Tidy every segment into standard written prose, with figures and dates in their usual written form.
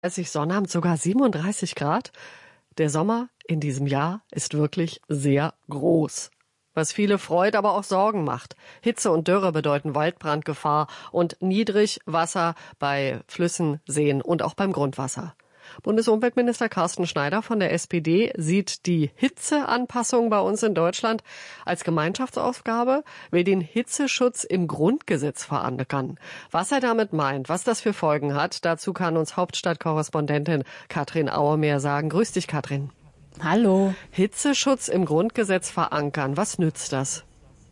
Sonnabend sogar 37 Grad. Der Sommer in diesem Jahr ist wirklich sehr groß. Was viele freut, aber auch Sorgen macht. Hitze und Dürre bedeuten Waldbrandgefahr und Niedrigwasser bei Flüssen, Seen und auch beim Grundwasser. Bundesumweltminister Carsten Schneider von der SPD sieht die Hitzeanpassung bei uns in Deutschland als Gemeinschaftsaufgabe, will den Hitzeschutz im Grundgesetz verankern. Was er damit meint, was das für Folgen hat, dazu kann uns Hauptstadtkorrespondentin Katrin Aue mehr sagen. Grüß dich, Katrin. Hallo. Hitzeschutz im Grundgesetz verankern, was nützt das?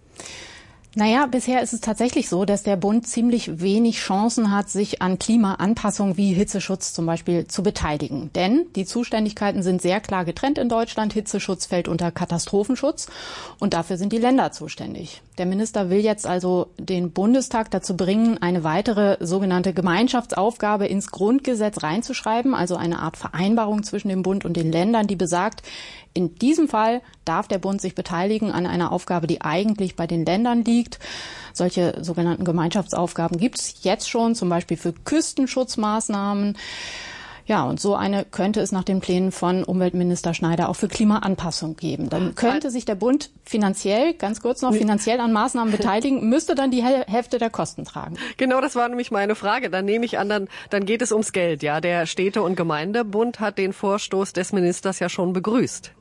Naja, bisher ist es tatsächlich so, dass der Bund ziemlich wenig Chancen hat, sich an Klimaanpassung wie Hitzeschutz zum Beispiel zu beteiligen. Denn die Zuständigkeiten sind sehr klar getrennt in Deutschland. Hitzeschutz fällt unter Katastrophenschutz und dafür sind die Länder zuständig. Der Minister will jetzt also den Bundestag dazu bringen, eine weitere sogenannte Gemeinschaftsaufgabe ins Grundgesetz reinzuschreiben, also eine Art Vereinbarung zwischen dem Bund und den Ländern, die besagt, in diesem Fall darf der Bund sich beteiligen an einer Aufgabe, die eigentlich bei den Ländern liegt. Solche sogenannten Gemeinschaftsaufgaben gibt es jetzt schon, zum Beispiel für Küstenschutzmaßnahmen. Ja, und so eine könnte es nach den Plänen von Umweltminister Schneider auch für Klimaanpassung geben. Dann könnte sich der Bund finanziell, ganz kurz noch, finanziell an Maßnahmen beteiligen, müsste dann die Hälfte der Kosten tragen. Genau, das war nämlich meine Frage. Dann nehme ich an, dann geht es ums Geld. Ja, der Städte- und Gemeindebund hat den Vorstoß des Ministers ja schon begrüßt.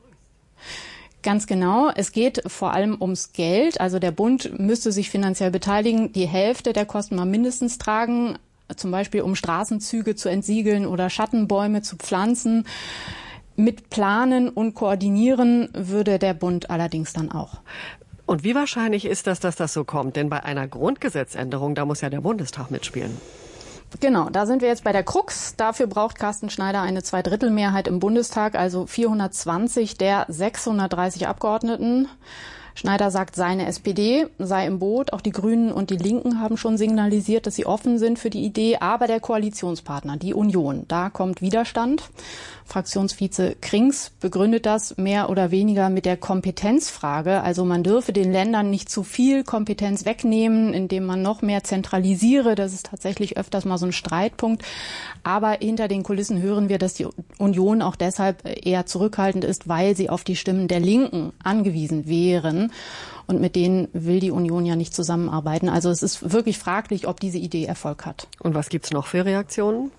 Ganz genau. Es geht vor allem ums Geld. Also der Bund müsste sich finanziell beteiligen, die Hälfte der Kosten mal mindestens tragen, zum Beispiel um Straßenzüge zu entsiegeln oder Schattenbäume zu pflanzen. Mit Planen und Koordinieren würde der Bund allerdings dann auch. Und wie wahrscheinlich ist das, dass das so kommt? Denn bei einer Grundgesetzänderung, da muss ja der Bundestag mitspielen. Genau, da sind wir jetzt bei der Krux. Dafür braucht Carsten Schneider eine Zweidrittelmehrheit im Bundestag, also 420 der 630 Abgeordneten. Schneider sagt, seine SPD sei im Boot. Auch die Grünen und die Linken haben schon signalisiert, dass sie offen sind für die Idee. Aber der Koalitionspartner, die Union, da kommt Widerstand. Fraktionsvize Krings begründet das mehr oder weniger mit der Kompetenzfrage. Also man dürfe den Ländern nicht zu viel Kompetenz wegnehmen, indem man noch mehr zentralisiere. Das ist tatsächlich öfters mal so ein Streitpunkt. Aber hinter den Kulissen hören wir, dass die Union auch deshalb eher zurückhaltend ist, weil sie auf die Stimmen der Linken angewiesen wären. Und mit denen will die Union ja nicht zusammenarbeiten. Also es ist wirklich fraglich, ob diese Idee Erfolg hat. Und was gibt's noch für Reaktionen?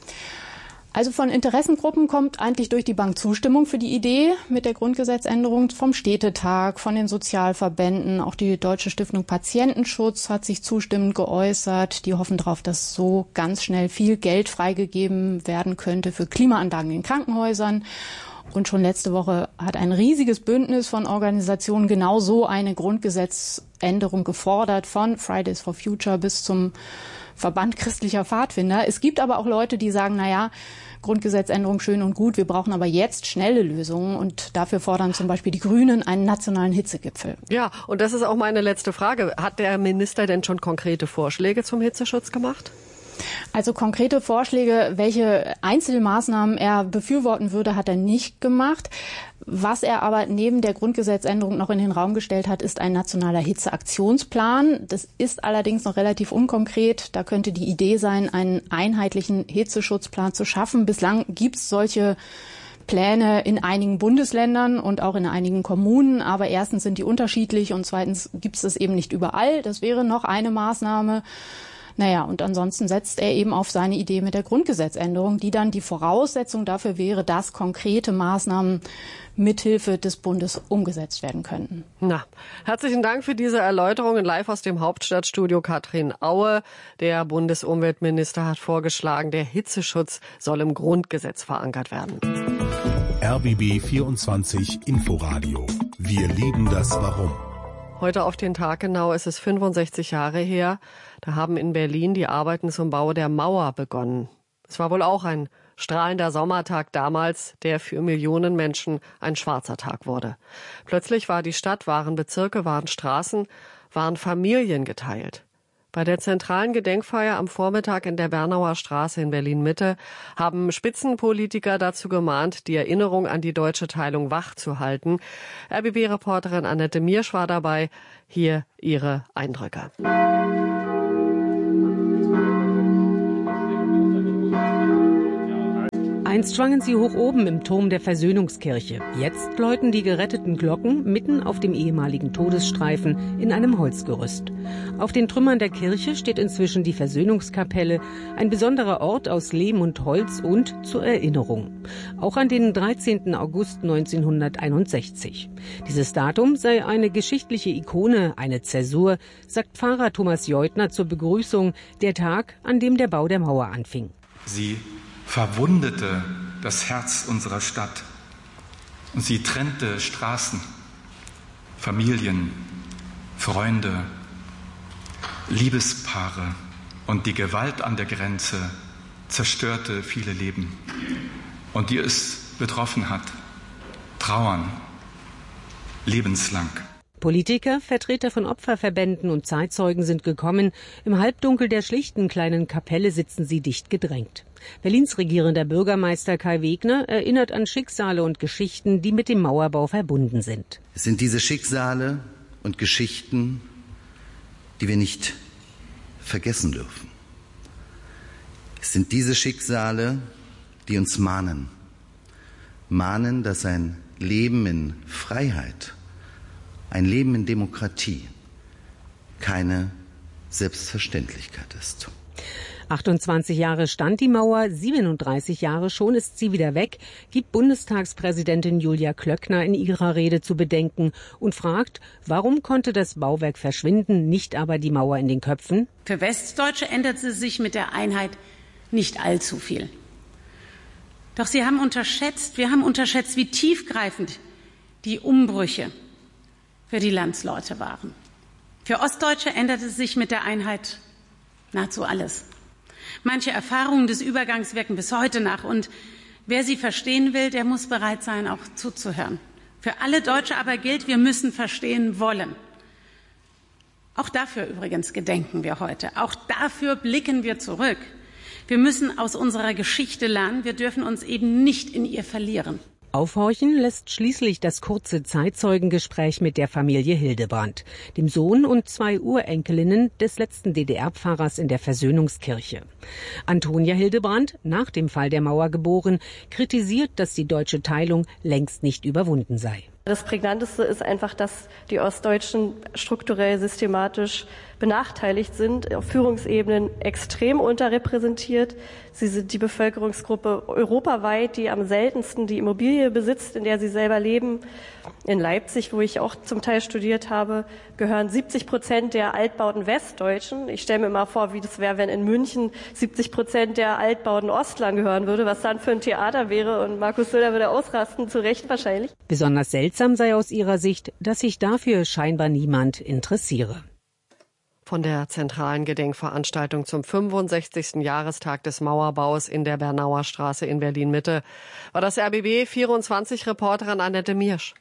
Also von Interessengruppen kommt eigentlich durch die Bank Zustimmung für die Idee mit der Grundgesetzänderung, vom Städtetag, von den Sozialverbänden. Auch die Deutsche Stiftung Patientenschutz hat sich zustimmend geäußert. Die hoffen darauf, dass so ganz schnell viel Geld freigegeben werden könnte für Klimaanlagen in Krankenhäusern. Und schon letzte Woche hat ein riesiges Bündnis von Organisationen genau so eine Grundgesetzänderung gefordert, von Fridays for Future bis zum Verband christlicher Pfadfinder. Es gibt aber auch Leute, die sagen, naja, Grundgesetzänderung schön und gut, wir brauchen aber jetzt schnelle Lösungen und dafür fordern zum Beispiel die Grünen einen nationalen Hitzegipfel. Ja, und das ist auch meine letzte Frage. Hat der Minister denn schon konkrete Vorschläge zum Hitzeschutz gemacht? Also konkrete Vorschläge, welche Einzelmaßnahmen er befürworten würde, hat er nicht gemacht. Was er aber neben der Grundgesetzänderung noch in den Raum gestellt hat, ist ein nationaler Hitzeaktionsplan. Das ist allerdings noch relativ unkonkret. Da könnte die Idee sein, einen einheitlichen Hitzeschutzplan zu schaffen. Bislang gibt es solche Pläne in einigen Bundesländern und auch in einigen Kommunen. Aber erstens sind die unterschiedlich und zweitens gibt es das eben nicht überall. Das wäre noch eine Maßnahme. Naja, und ansonsten setzt er eben auf seine Idee mit der Grundgesetzänderung, die dann die Voraussetzung dafür wäre, dass konkrete Maßnahmen mithilfe des Bundes umgesetzt werden könnten. Na, herzlichen Dank für diese Erläuterungen live aus dem Hauptstadtstudio. Katrin Aue. Der Bundesumweltminister hat vorgeschlagen, der Hitzeschutz soll im Grundgesetz verankert werden. RBB 24 Inforadio. Wir lieben das Warum. Heute auf den Tag genau ist es 65 Jahre her. Da haben in Berlin die Arbeiten zum Bau der Mauer begonnen. Es war wohl auch ein strahlender Sommertag damals, der für Millionen Menschen ein schwarzer Tag wurde. Plötzlich war die Stadt, waren Bezirke, waren Straßen, waren Familien geteilt. Bei der zentralen Gedenkfeier am Vormittag in der Bernauer Straße in Berlin-Mitte haben Spitzenpolitiker dazu gemahnt, die Erinnerung an die deutsche Teilung wach zu halten. RBB-Reporterin Annette Miersch war dabei. Hier ihre Eindrücke. Einst schwangen sie hoch oben im Turm der Versöhnungskirche. Jetzt läuten die geretteten Glocken mitten auf dem ehemaligen Todesstreifen in einem Holzgerüst. Auf den Trümmern der Kirche steht inzwischen die Versöhnungskapelle, ein besonderer Ort aus Lehm und Holz und zur Erinnerung. Auch an den 13. August 1961. Dieses Datum sei eine geschichtliche Ikone, eine Zäsur, sagt Pfarrer Thomas Jeutner zur Begrüßung, der Tag, an dem der Bau der Mauer anfing. Sie verwundete das Herz unserer Stadt und sie trennte Straßen, Familien, Freunde, Liebespaare, und die Gewalt an der Grenze zerstörte viele Leben. Und die es betroffen hat, trauern lebenslang. Politiker, Vertreter von Opferverbänden und Zeitzeugen sind gekommen. Im Halbdunkel der schlichten kleinen Kapelle sitzen sie dicht gedrängt. Berlins regierender Bürgermeister Kai Wegner erinnert an Schicksale und Geschichten, die mit dem Mauerbau verbunden sind. Es sind diese Schicksale und Geschichten, die wir nicht vergessen dürfen. Es sind diese Schicksale, die uns mahnen, dass ein Leben in Freiheit, ein Leben in Demokratie keine Selbstverständlichkeit ist. 28 Jahre stand die Mauer, 37 Jahre schon ist sie wieder weg, gibt Bundestagspräsidentin Julia Klöckner in ihrer Rede zu bedenken und fragt, warum konnte das Bauwerk verschwinden, nicht aber die Mauer in den Köpfen? Für Westdeutsche änderte sich mit der Einheit nicht allzu viel. Doch wir haben unterschätzt, wie tiefgreifend die Umbrüche für die Landsleute waren. Für Ostdeutsche änderte sich mit der Einheit nahezu alles. Manche Erfahrungen des Übergangs wirken bis heute nach. Und wer sie verstehen will, der muss bereit sein, auch zuzuhören. Für alle Deutsche aber gilt, wir müssen verstehen wollen. Auch dafür übrigens gedenken wir heute. Auch dafür blicken wir zurück. Wir müssen aus unserer Geschichte lernen. Wir dürfen uns eben nicht in ihr verlieren. Aufhorchen lässt schließlich das kurze Zeitzeugengespräch mit der Familie Hildebrand, dem Sohn und 2 Urenkelinnen des letzten DDR-Pfarrers in der Versöhnungskirche. Antonia Hildebrand, nach dem Fall der Mauer geboren, kritisiert, dass die deutsche Teilung längst nicht überwunden sei. Das Prägnanteste ist einfach, dass die Ostdeutschen strukturell systematisch benachteiligt sind, auf Führungsebenen extrem unterrepräsentiert. Sie sind die Bevölkerungsgruppe europaweit, die am seltensten die Immobilie besitzt, in der sie selber leben. In Leipzig, wo ich auch zum Teil studiert habe, gehören 70% der Altbauten Westdeutschen. Ich stelle mir mal vor, wie das wäre, wenn in München 70% der Altbauten Ostlern gehören würde, was dann für ein Theater wäre. Und Markus Söder würde ausrasten, zu Recht wahrscheinlich. Besonders seltsam sei aus ihrer Sicht, dass sich dafür scheinbar niemand interessiere. Von der zentralen Gedenkveranstaltung zum 65. Jahrestag des Mauerbaus in der Bernauer Straße in Berlin-Mitte war das RBB24-Reporterin Annette Miersch.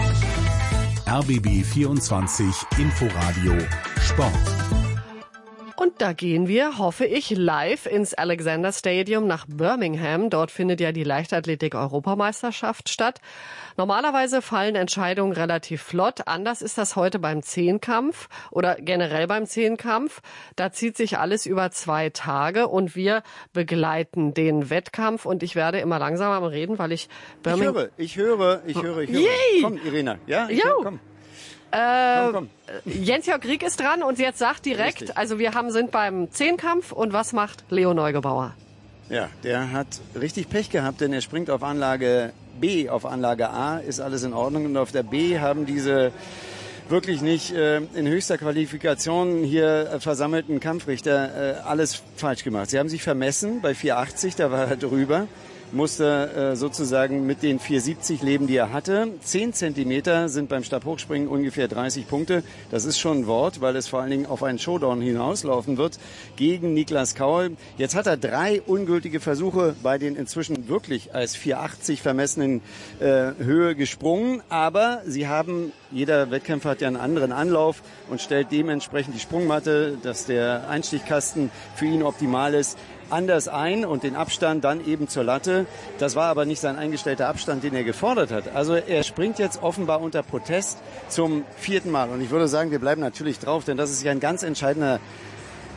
RBB 24 Inforadio Sport. Und da gehen wir, hoffe ich, live ins Alexander Stadium nach Birmingham. Dort findet ja die Leichtathletik-Europameisterschaft statt. Normalerweise fallen Entscheidungen relativ flott. Anders ist das heute beim Zehnkampf oder generell beim Zehnkampf. Da zieht sich alles über 2 Tage und wir begleiten den Wettkampf. Und ich werde immer langsamer am Reden, weil ich Birmingham... Ich höre. Yay! Komm, Irina. Ja, komm. Komm. Jens-Jörg Rieck ist dran und jetzt sagt direkt, richtig. Also wir sind beim Zehnkampf und was macht Leo Neugebauer? Ja, der hat richtig Pech gehabt, denn er springt auf Anlage B, auf Anlage A ist alles in Ordnung und auf der B haben diese wirklich nicht in höchster Qualifikation hier versammelten Kampfrichter alles falsch gemacht. Sie haben sich vermessen bei 4,80, da war er drüber. Musste sozusagen mit den 4,70 leben, die er hatte. 10 Zentimeter sind beim Stabhochspringen ungefähr 30 Punkte. Das ist schon ein Wort, weil es vor allen Dingen auf einen Showdown hinauslaufen wird gegen Niklas Kaul. Jetzt hat er 3 ungültige Versuche bei den inzwischen wirklich als 4,80 vermessenen Höhe gesprungen. Aber sie haben, jeder Wettkämpfer hat ja einen anderen Anlauf und stellt dementsprechend die Sprungmatte, dass der Einstichkasten für ihn optimal ist, anders ein und den Abstand dann eben zur Latte. Das war aber nicht sein eingestellter Abstand, den er gefordert hat. Also er springt jetzt offenbar unter Protest zum 4. Mal. Und ich würde sagen, wir bleiben natürlich drauf, denn das ist ja ein ganz entscheidender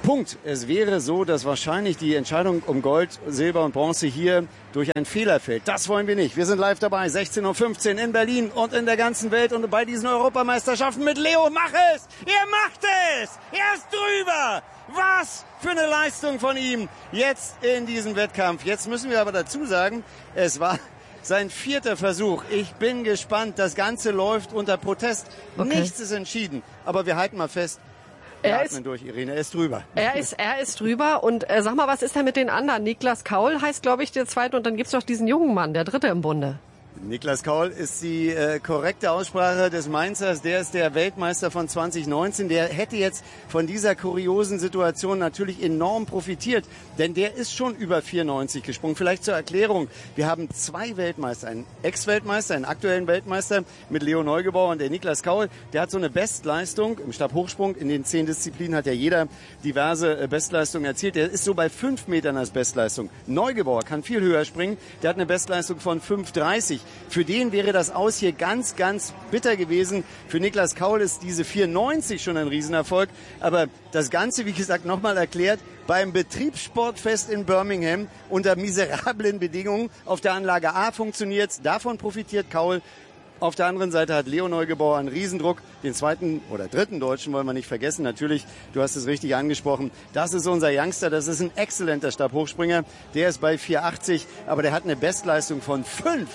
Punkt. Es wäre so, dass wahrscheinlich die Entscheidung um Gold, Silber und Bronze hier durch einen Fehler fällt. Das wollen wir nicht. Wir sind live dabei, 16:15 Uhr in Berlin und in der ganzen Welt und bei diesen Europameisterschaften mit Leo. Mach es! Er macht es! Er ist drüber! Was für eine Leistung von ihm jetzt in diesem Wettkampf. Jetzt müssen wir aber dazu sagen, es war sein 4. Versuch. Ich bin gespannt. Das Ganze läuft unter Protest. Okay. Nichts ist entschieden. Aber wir halten mal fest. Er ist durch, Irene. Er ist drüber. Er ist drüber. Und sag mal, was ist denn mit den anderen? Niklas Kaul heißt, glaube ich, der Zweite. Und dann gibt's noch diesen jungen Mann, der Dritte im Bunde. Niklas Kaul ist die korrekte Aussprache des Mainzers. Der ist der Weltmeister von 2019. Der hätte jetzt von dieser kuriosen Situation natürlich enorm profitiert. Denn der ist schon über 94 gesprungen. Vielleicht zur Erklärung. Wir haben 2 Weltmeister. Einen Ex-Weltmeister, einen aktuellen Weltmeister mit Leo Neugebauer und der Niklas Kaul. Der hat so eine Bestleistung im Stabhochsprung. In den 10 Disziplinen hat ja jeder diverse Bestleistungen erzielt. Der ist so bei 5 Metern als Bestleistung. Neugebauer kann viel höher springen. Der hat eine Bestleistung von 5,30. Für den wäre das Aus hier ganz, ganz bitter gewesen. Für Niklas Kaul ist diese 4,90 schon ein Riesenerfolg. Aber das Ganze, wie gesagt, nochmal erklärt, beim Betriebssportfest in Birmingham unter miserablen Bedingungen. Auf der Anlage A funktioniert's, davon profitiert Kaul. Auf der anderen Seite hat Leo Neugebauer einen Riesendruck. Den 2. oder 3. Deutschen wollen wir nicht vergessen. Natürlich, du hast es richtig angesprochen. Das ist unser Youngster. Das ist ein exzellenter Stabhochspringer. Der ist bei 4,80. Aber der hat eine Bestleistung von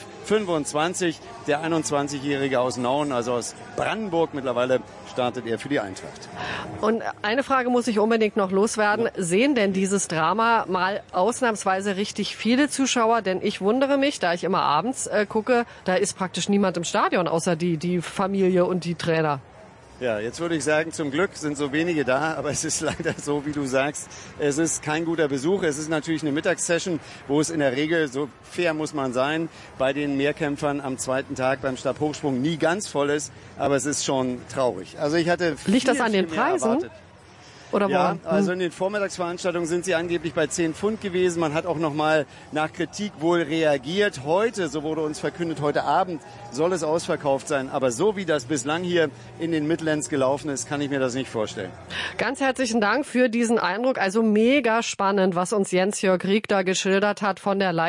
5,25. Der 21-Jährige aus Nauen, also aus Brandenburg. Mittlerweile startet er für die Eintracht. Und eine Frage muss ich unbedingt noch loswerden. Ja. Sehen denn dieses Drama mal ausnahmsweise richtig viele Zuschauer? Denn ich wundere mich, da ich immer abends gucke, da ist praktisch niemand im Stadion, außer die Familie und die Trainer. Ja, jetzt würde ich sagen, zum Glück sind so wenige da, aber es ist leider so, wie du sagst, es ist kein guter Besuch. Es ist natürlich eine Mittagssession, wo es in der Regel, so fair muss man sein, bei den Mehrkämpfern am 2. Tag beim Stabhochsprung nie ganz voll ist, aber es ist schon traurig. Also ich hatte Liegt das an den Preisen? Erwartet. Oder ja, also in den Vormittagsveranstaltungen sind sie angeblich bei 10 Pfund gewesen. Man hat auch noch mal nach Kritik wohl reagiert. Heute, so wurde uns verkündet, heute Abend soll es ausverkauft sein. Aber so wie das bislang hier in den Midlands gelaufen ist, kann ich mir das nicht vorstellen. Ganz herzlichen Dank für diesen Eindruck. Also mega spannend, was uns Jens-Jörg Rieck da geschildert hat von der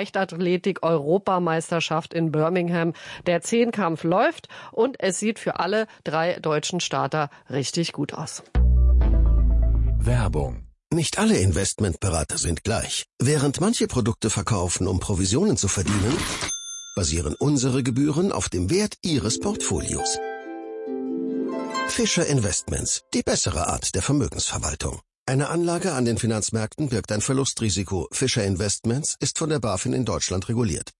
Leichtathletik-Europameisterschaft in Birmingham. Der Zehnkampf läuft und es sieht für alle 3 deutschen Starter richtig gut aus. Werbung. Nicht alle Investmentberater sind gleich. Während manche Produkte verkaufen, um Provisionen zu verdienen, basieren unsere Gebühren auf dem Wert Ihres Portfolios. Fischer Investments, die bessere Art der Vermögensverwaltung. Eine Anlage an den Finanzmärkten birgt ein Verlustrisiko. Fischer Investments ist von der BaFin in Deutschland reguliert.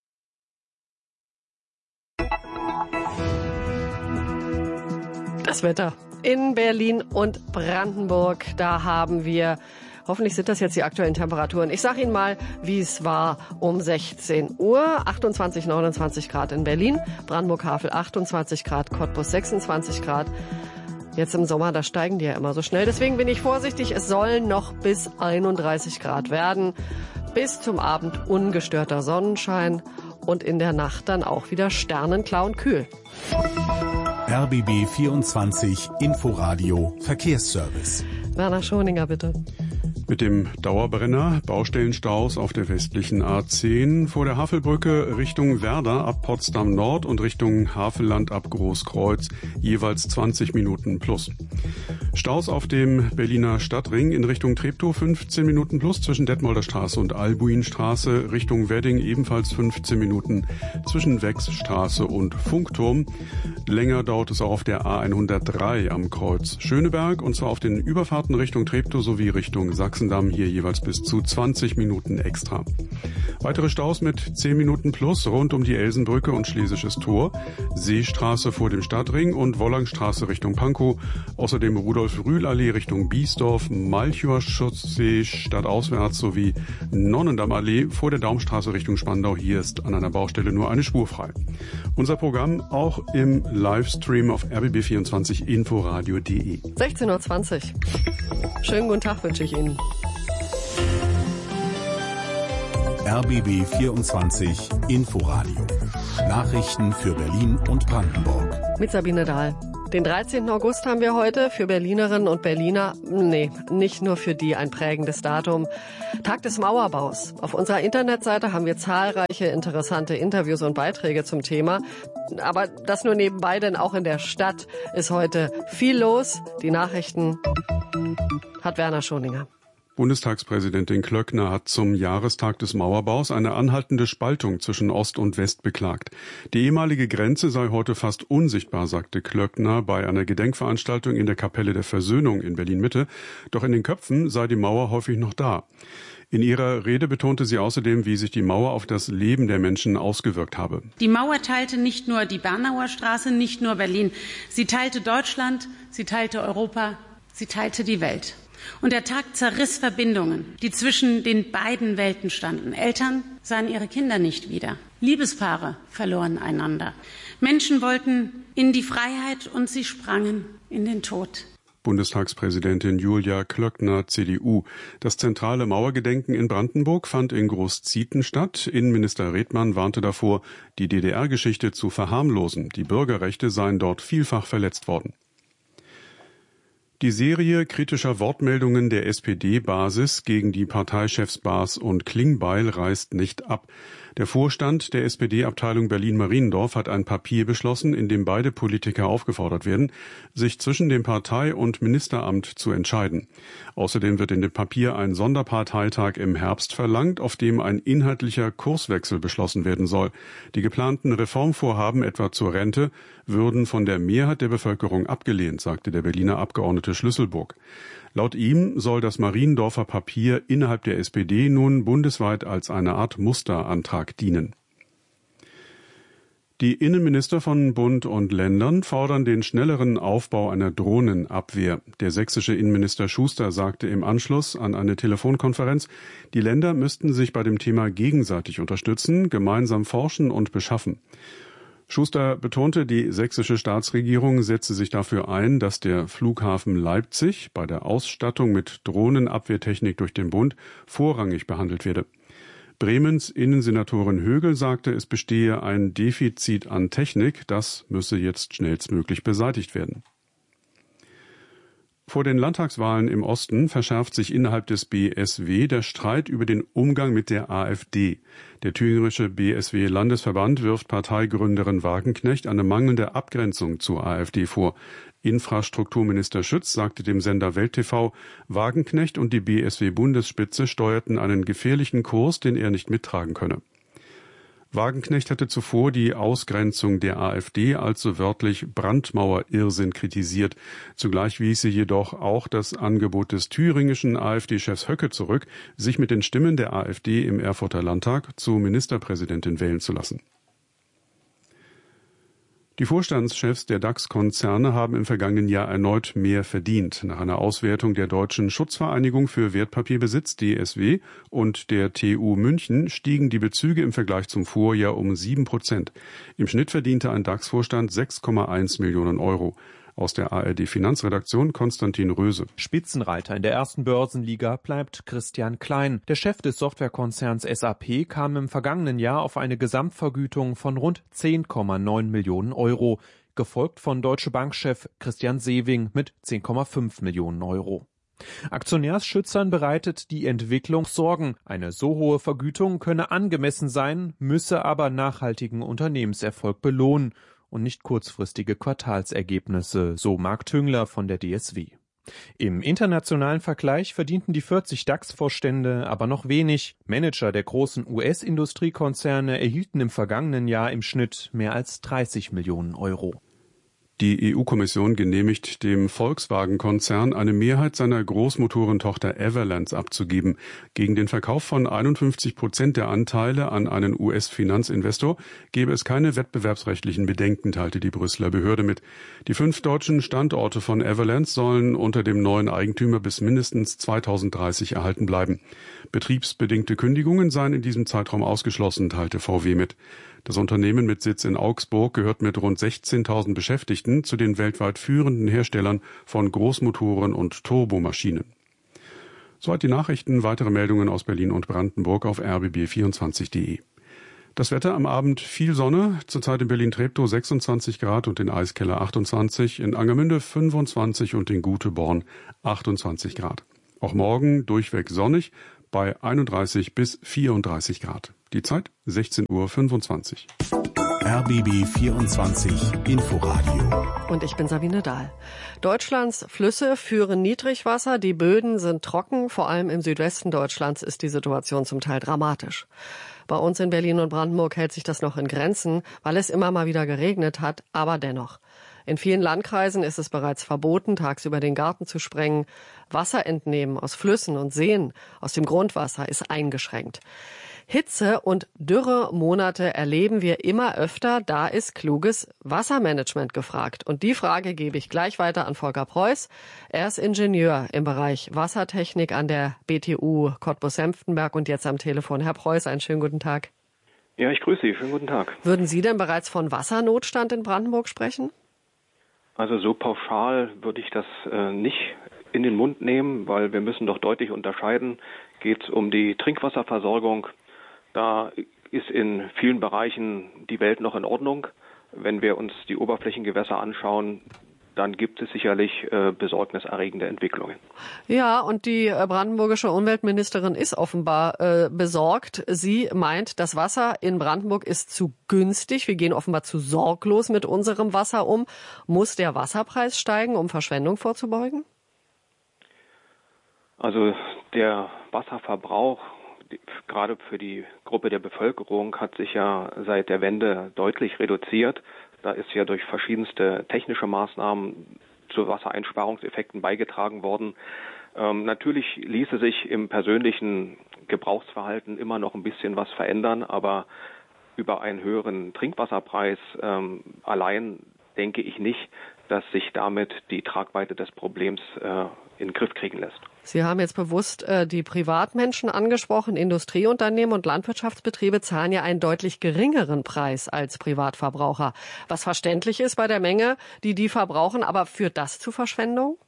Das Wetter in Berlin und Brandenburg, da haben wir, hoffentlich sind das jetzt die aktuellen Temperaturen. Ich sage Ihnen mal, wie es war um 16 Uhr. 28, 29 Grad in Berlin, Brandenburg-Havel 28 Grad, Cottbus 26 Grad. Jetzt im Sommer, da steigen die ja immer so schnell. Deswegen bin ich vorsichtig. Es sollen noch bis 31 Grad werden. Bis zum Abend ungestörter Sonnenschein und in der Nacht dann auch wieder sternenklar und kühl. RBB 24 Inforadio Verkehrsservice. Werner Schoninger, bitte. Mit dem Dauerbrenner Baustellenstaus auf der westlichen A10 vor der Havelbrücke Richtung Werder ab Potsdam Nord und Richtung Havelland ab Großkreuz jeweils 20 Minuten plus. Staus auf dem Berliner Stadtring in Richtung Treptow 15 Minuten plus zwischen Detmolder Straße und Albuinstraße, Richtung Wedding ebenfalls 15 Minuten zwischen Wechsstraße und Funkturm. Länger dauert es auch auf der A103 am Kreuz Schöneberg und zwar auf den Überfahrten Richtung Treptow sowie Richtung Sachsendamm hier jeweils bis zu 20 Minuten extra. Weitere Staus mit 10 Minuten plus rund um die Elsenbrücke und Schlesisches Tor, Seestraße vor dem Stadtring und Wollangstraße Richtung Pankow, außerdem Rudolf-Rühl-Allee Richtung Biesdorf, Malchower Chaussee stadtauswärts sowie Nonnendammallee vor der Daumstraße Richtung Spandau. Hier ist an einer Baustelle nur eine Spur frei. Unser Programm auch im Livestream auf rbb24inforadio.de. 16:20 Uhr. Schönen guten Tag wünsche ich Ihnen. RBB 24 Inforadio. Nachrichten für Berlin und Brandenburg. Mit Sabine Dahl. Den 13. August haben wir heute, für Berlinerinnen und Berliner, nee, nicht nur für die ein prägendes Datum, Tag des Mauerbaus. Auf unserer Internetseite haben wir zahlreiche interessante Interviews und Beiträge zum Thema. Aber das nur nebenbei, denn auch in der Stadt ist heute viel los. Die Nachrichten hat Werner Schoninger. Bundestagspräsidentin Klöckner hat zum Jahrestag des Mauerbaus eine anhaltende Spaltung zwischen Ost und West beklagt. Die ehemalige Grenze sei heute fast unsichtbar, sagte Klöckner bei einer Gedenkveranstaltung in der Kapelle der Versöhnung in Berlin-Mitte. Doch in den Köpfen sei die Mauer häufig noch da. In ihrer Rede betonte sie außerdem, wie sich die Mauer auf das Leben der Menschen ausgewirkt habe. Die Mauer teilte nicht nur die Bernauer Straße, nicht nur Berlin. Sie teilte Deutschland, sie teilte Europa, sie teilte die Welt. Und der Tag zerriss Verbindungen, die zwischen den beiden Welten standen. Eltern sahen ihre Kinder nicht wieder. Liebespaare verloren einander. Menschen wollten in die Freiheit und sie sprangen in den Tod. Bundestagspräsidentin Julia Klöckner, CDU. Das zentrale Mauergedenken in Brandenburg fand in Großzieten statt. Innenminister Redmann warnte davor, die DDR-Geschichte zu verharmlosen. Die Bürgerrechte seien dort vielfach verletzt worden. Die Serie kritischer Wortmeldungen der SPD-Basis gegen die Parteichefs Baas und Klingbeil reißt nicht ab. Der Vorstand der SPD-Abteilung Berlin-Mariendorf hat ein Papier beschlossen, in dem beide Politiker aufgefordert werden, sich zwischen dem Partei- und Ministeramt zu entscheiden. Außerdem wird in dem Papier ein Sonderparteitag im Herbst verlangt, auf dem ein inhaltlicher Kurswechsel beschlossen werden soll. Die geplanten Reformvorhaben, etwa zur Rente, würden von der Mehrheit der Bevölkerung abgelehnt, sagte der Berliner Abgeordnete Schlüsselburg. Laut ihm soll das Mariendorfer Papier innerhalb der SPD nun bundesweit als eine Art Musterantrag dienen. Die Innenminister von Bund und Ländern fordern den schnelleren Aufbau einer Drohnenabwehr. Der sächsische Innenminister Schuster sagte im Anschluss an eine Telefonkonferenz, die Länder müssten sich bei dem Thema gegenseitig unterstützen, gemeinsam forschen und beschaffen. Schuster betonte, die sächsische Staatsregierung setze sich dafür ein, dass der Flughafen Leipzig bei der Ausstattung mit Drohnenabwehrtechnik durch den Bund vorrangig behandelt werde. Bremens Innensenatorin Högel sagte, es bestehe ein Defizit an Technik, das müsse jetzt schnellstmöglich beseitigt werden. Vor den Landtagswahlen im Osten verschärft sich innerhalb des BSW der Streit über den Umgang mit der AfD. Der thüringische BSW-Landesverband wirft Parteigründerin Wagenknecht eine mangelnde Abgrenzung zur AfD vor. Infrastrukturminister Schütz sagte dem Sender Welt TV, Wagenknecht und die BSW-Bundesspitze steuerten einen gefährlichen Kurs, den er nicht mittragen könne. Wagenknecht hatte zuvor die Ausgrenzung der AfD als so wörtlich Brandmauer-Irrsinn kritisiert. Zugleich wies sie jedoch auch das Angebot des thüringischen AfD-Chefs Höcke zurück, sich mit den Stimmen der AfD im Erfurter Landtag zur Ministerpräsidentin wählen zu lassen. Die Vorstandschefs der DAX-Konzerne haben im vergangenen Jahr erneut mehr verdient. Nach einer Auswertung der Deutschen Schutzvereinigung für Wertpapierbesitz DSW und der TU München stiegen die Bezüge im Vergleich zum Vorjahr um 7%. Im Schnitt verdiente ein DAX-Vorstand 6,1 Millionen Euro. Aus der ARD-Finanzredaktion Konstantin Röse. Spitzenreiter in der ersten Börsenliga bleibt Christian Klein. Der Chef des Softwarekonzerns SAP kam im vergangenen Jahr auf eine Gesamtvergütung von rund 10,9 Millionen Euro, gefolgt von Deutsche Bank-Chef Christian Sewing mit 10,5 Millionen Euro. Aktionärsschützern bereitet die Entwicklung Sorgen. Eine so hohe Vergütung könne angemessen sein, müsse aber nachhaltigen Unternehmenserfolg belohnen und nicht kurzfristige Quartalsergebnisse, so Marc Tüngler von der DSW. Im internationalen Vergleich verdienten die 40 DAX-Vorstände aber noch wenig. Manager der großen US-Industriekonzerne erhielten im vergangenen Jahr im Schnitt mehr als 30 Millionen Euro. Die EU-Kommission genehmigt dem Volkswagen-Konzern eine Mehrheit seiner Großmotorentochter Everlands abzugeben. Gegen den Verkauf von 51% der Anteile an einen US-Finanzinvestor gebe es keine wettbewerbsrechtlichen Bedenken, teilte die Brüsseler Behörde mit. Die 5 deutschen Standorte von Everlands sollen unter dem neuen Eigentümer bis mindestens 2030 erhalten bleiben. Betriebsbedingte Kündigungen seien in diesem Zeitraum ausgeschlossen, teilte VW mit. Das Unternehmen mit Sitz in Augsburg gehört mit rund 16.000 Beschäftigten zu den weltweit führenden Herstellern von Großmotoren und Turbomaschinen. Soweit die Nachrichten. Weitere Meldungen aus Berlin und Brandenburg auf rbb24.de. Das Wetter am Abend viel Sonne, zurzeit in Berlin-Treptow 26 Grad und in Eiskeller 28, in Angermünde 25 und in Guteborn 28 Grad. Auch morgen durchweg sonnig bei 31 bis 34 Grad. Die Zeit 16:25 Uhr. RBB 24 Inforadio. Und ich bin Sabine Dahl. Deutschlands Flüsse führen Niedrigwasser, die Böden sind trocken, vor allem im Südwesten Deutschlands ist die Situation zum Teil dramatisch. Bei uns in Berlin und Brandenburg hält sich das noch in Grenzen, weil es immer mal wieder geregnet hat, aber dennoch. In vielen Landkreisen ist es bereits verboten, tagsüber den Garten zu sprengen. Wasserentnehmen aus Flüssen und Seen, aus dem Grundwasser, ist eingeschränkt. Hitze- und Dürremonate erleben wir immer öfter. Da ist kluges Wassermanagement gefragt. Und die Frage gebe ich gleich weiter an Volker Preuß. Er ist Ingenieur im Bereich Wassertechnik an der BTU Cottbus-Senftenberg und jetzt am Telefon. Herr Preuß, einen schönen guten Tag. Ja, ich grüße Sie. Schönen guten Tag. Würden Sie denn bereits von Wassernotstand in Brandenburg sprechen? Also so pauschal würde ich das nicht in den Mund nehmen, weil wir müssen doch deutlich unterscheiden. Geht es um die Trinkwasserversorgung? Da ist in vielen Bereichen die Welt noch in Ordnung. Wenn wir uns die Oberflächengewässer anschauen, dann gibt es sicherlich besorgniserregende Entwicklungen. Ja, und die brandenburgische Umweltministerin ist offenbar besorgt. Sie meint, das Wasser in Brandenburg ist zu günstig. Wir gehen offenbar zu sorglos mit unserem Wasser um. Muss der Wasserpreis steigen, um Verschwendung vorzubeugen? Also der Wasserverbrauch, gerade für die Gruppe der Bevölkerung, hat sich ja seit der Wende deutlich reduziert. Da ist ja durch verschiedenste technische Maßnahmen zu Wassereinsparungseffekten beigetragen worden. Natürlich ließe sich im persönlichen Gebrauchsverhalten immer noch ein bisschen was verändern, aber über einen höheren Trinkwasserpreis allein denke ich nicht, dass sich damit die Tragweite des Problems in den Griff kriegen lässt. Sie haben jetzt bewusst die Privatmenschen angesprochen. Industrieunternehmen und Landwirtschaftsbetriebe zahlen ja einen deutlich geringeren Preis als Privatverbraucher. Was verständlich ist bei der Menge, die verbrauchen, aber führt das zu Verschwendung?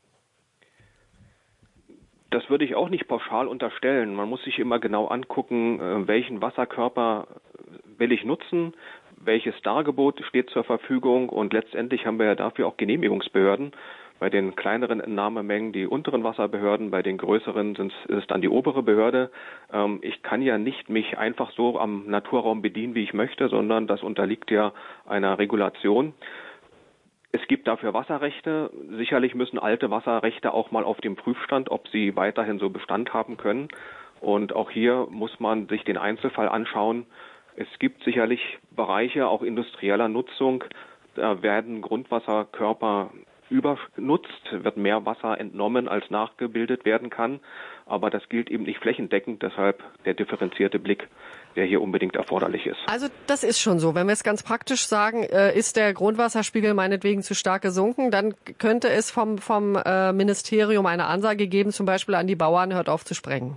Das würde ich auch nicht pauschal unterstellen. Man muss sich immer genau angucken, welchen Wasserkörper will ich nutzen, welches Dargebot steht zur Verfügung und letztendlich haben wir ja dafür auch Genehmigungsbehörden. Bei den kleineren Entnahmemengen die unteren Wasserbehörden, bei den größeren ist es dann die obere Behörde. Ich kann ja nicht mich einfach so am Naturraum bedienen, wie ich möchte, sondern das unterliegt ja einer Regulation. Es gibt dafür Wasserrechte. Sicherlich müssen alte Wasserrechte auch mal auf dem Prüfstand, ob sie weiterhin so Bestand haben können. Und auch hier muss man sich den Einzelfall anschauen. Es gibt sicherlich Bereiche, auch industrieller Nutzung, da werden Grundwasserkörper übernutzt, wird mehr Wasser entnommen, als nachgebildet werden kann. Aber das gilt eben nicht flächendeckend, deshalb der differenzierte Blick, der hier unbedingt erforderlich ist. Also das ist schon so. Wenn wir es ganz praktisch sagen, ist der Grundwasserspiegel meinetwegen zu stark gesunken, dann könnte es vom Ministerium eine Ansage geben, zum Beispiel an die Bauern, hört auf zu sprengen.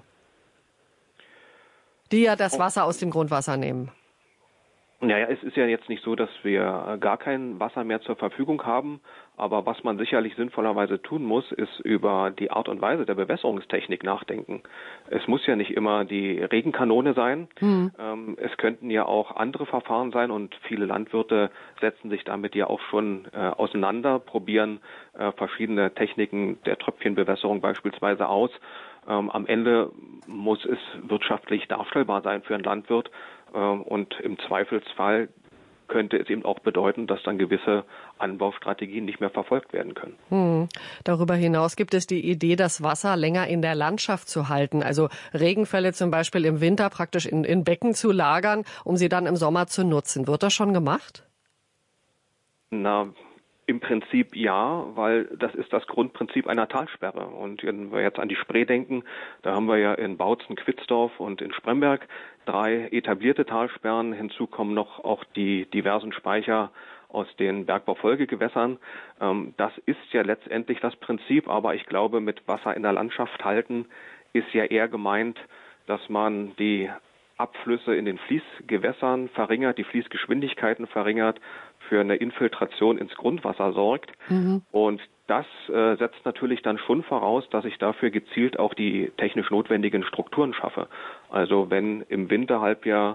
Die ja das Wasser aus dem Grundwasser nehmen. Naja, es ist ja jetzt nicht so, dass wir gar kein Wasser mehr zur Verfügung haben. Aber was man sicherlich sinnvollerweise tun muss, ist über die Art und Weise der Bewässerungstechnik nachdenken. Es muss ja nicht immer die Regenkanone sein. Es könnten ja auch andere Verfahren sein und viele Landwirte setzen sich damit ja auch schon auseinander, probieren verschiedene Techniken der Tröpfchenbewässerung beispielsweise aus. Am Ende muss es wirtschaftlich darstellbar sein für einen Landwirt und im Zweifelsfall könnte es eben auch bedeuten, dass dann gewisse Anbaustrategien nicht mehr verfolgt werden können. Darüber hinaus gibt es die Idee, das Wasser länger in der Landschaft zu halten, also Regenfälle zum Beispiel im Winter praktisch in Becken zu lagern, um sie dann im Sommer zu nutzen. Wird das schon gemacht? Na, im Prinzip ja, weil das ist das Grundprinzip einer Talsperre. Und wenn wir jetzt an die Spree denken, da haben wir ja in Bautzen, Quitzdorf und in Spremberg 3 etablierte Talsperren. Hinzu kommen noch auch die diversen Speicher aus den Bergbaufolgegewässern. Das ist ja letztendlich das Prinzip, aber ich glaube, mit Wasser in der Landschaft halten ist ja eher gemeint, dass man die Abflüsse in den Fließgewässern verringert, die Fließgeschwindigkeiten verringert, für eine Infiltration ins Grundwasser sorgt. Und das setzt natürlich dann schon voraus, dass ich dafür gezielt auch die technisch notwendigen Strukturen schaffe. Also wenn im Winterhalbjahr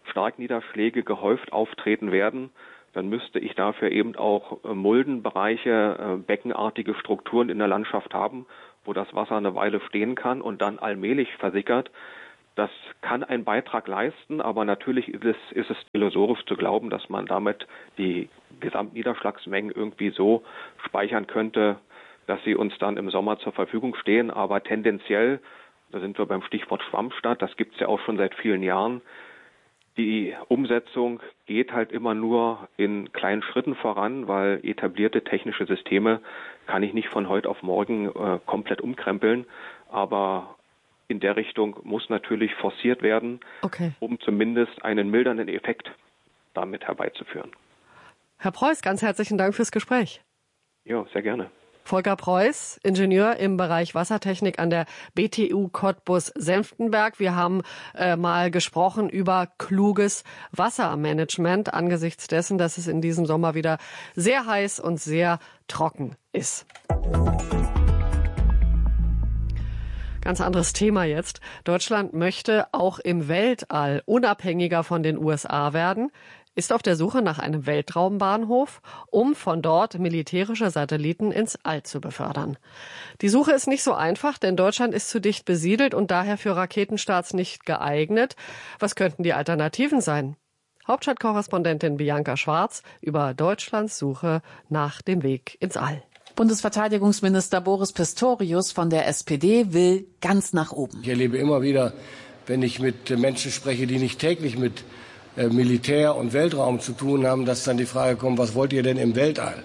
Starkniederschläge gehäuft auftreten werden, dann müsste ich dafür eben auch Muldenbereiche, beckenartige Strukturen in der Landschaft haben, wo das Wasser eine Weile stehen kann und dann allmählich versickert. Das kann einen Beitrag leisten, aber natürlich ist es illusorisch zu glauben, dass man damit die Gesamtniederschlagsmengen irgendwie so speichern könnte, dass sie uns dann im Sommer zur Verfügung stehen. Aber tendenziell, da sind wir beim Stichwort Schwammstadt, das gibt es ja auch schon seit vielen Jahren, die Umsetzung geht halt immer nur in kleinen Schritten voran, weil etablierte technische Systeme kann ich nicht von heute auf morgen komplett umkrempeln. Aber in der Richtung muss natürlich forciert werden, um zumindest einen mildernden Effekt damit herbeizuführen. Herr Preuß, ganz herzlichen Dank fürs Gespräch. Ja, sehr gerne. Volker Preuß, Ingenieur im Bereich Wassertechnik an der BTU Cottbus-Senftenberg. Wir haben mal gesprochen über kluges Wassermanagement angesichts dessen, dass es in diesem Sommer wieder sehr heiß und sehr trocken ist. Ganz anderes Thema jetzt. Deutschland möchte auch im Weltall unabhängiger von den USA werden, ist auf der Suche nach einem Weltraumbahnhof, um von dort militärische Satelliten ins All zu befördern. Die Suche ist nicht so einfach, denn Deutschland ist zu dicht besiedelt und daher für Raketenstarts nicht geeignet. Was könnten die Alternativen sein? Hauptstadtkorrespondentin Bianca Schwarz über Deutschlands Suche nach dem Weg ins All. Bundesverteidigungsminister Boris Pistorius von der SPD will ganz nach oben. Ich erlebe immer wieder, wenn ich mit Menschen spreche, die nicht täglich mit Militär und Weltraum zu tun haben, dass dann die Frage kommt, was wollt ihr denn im Weltall?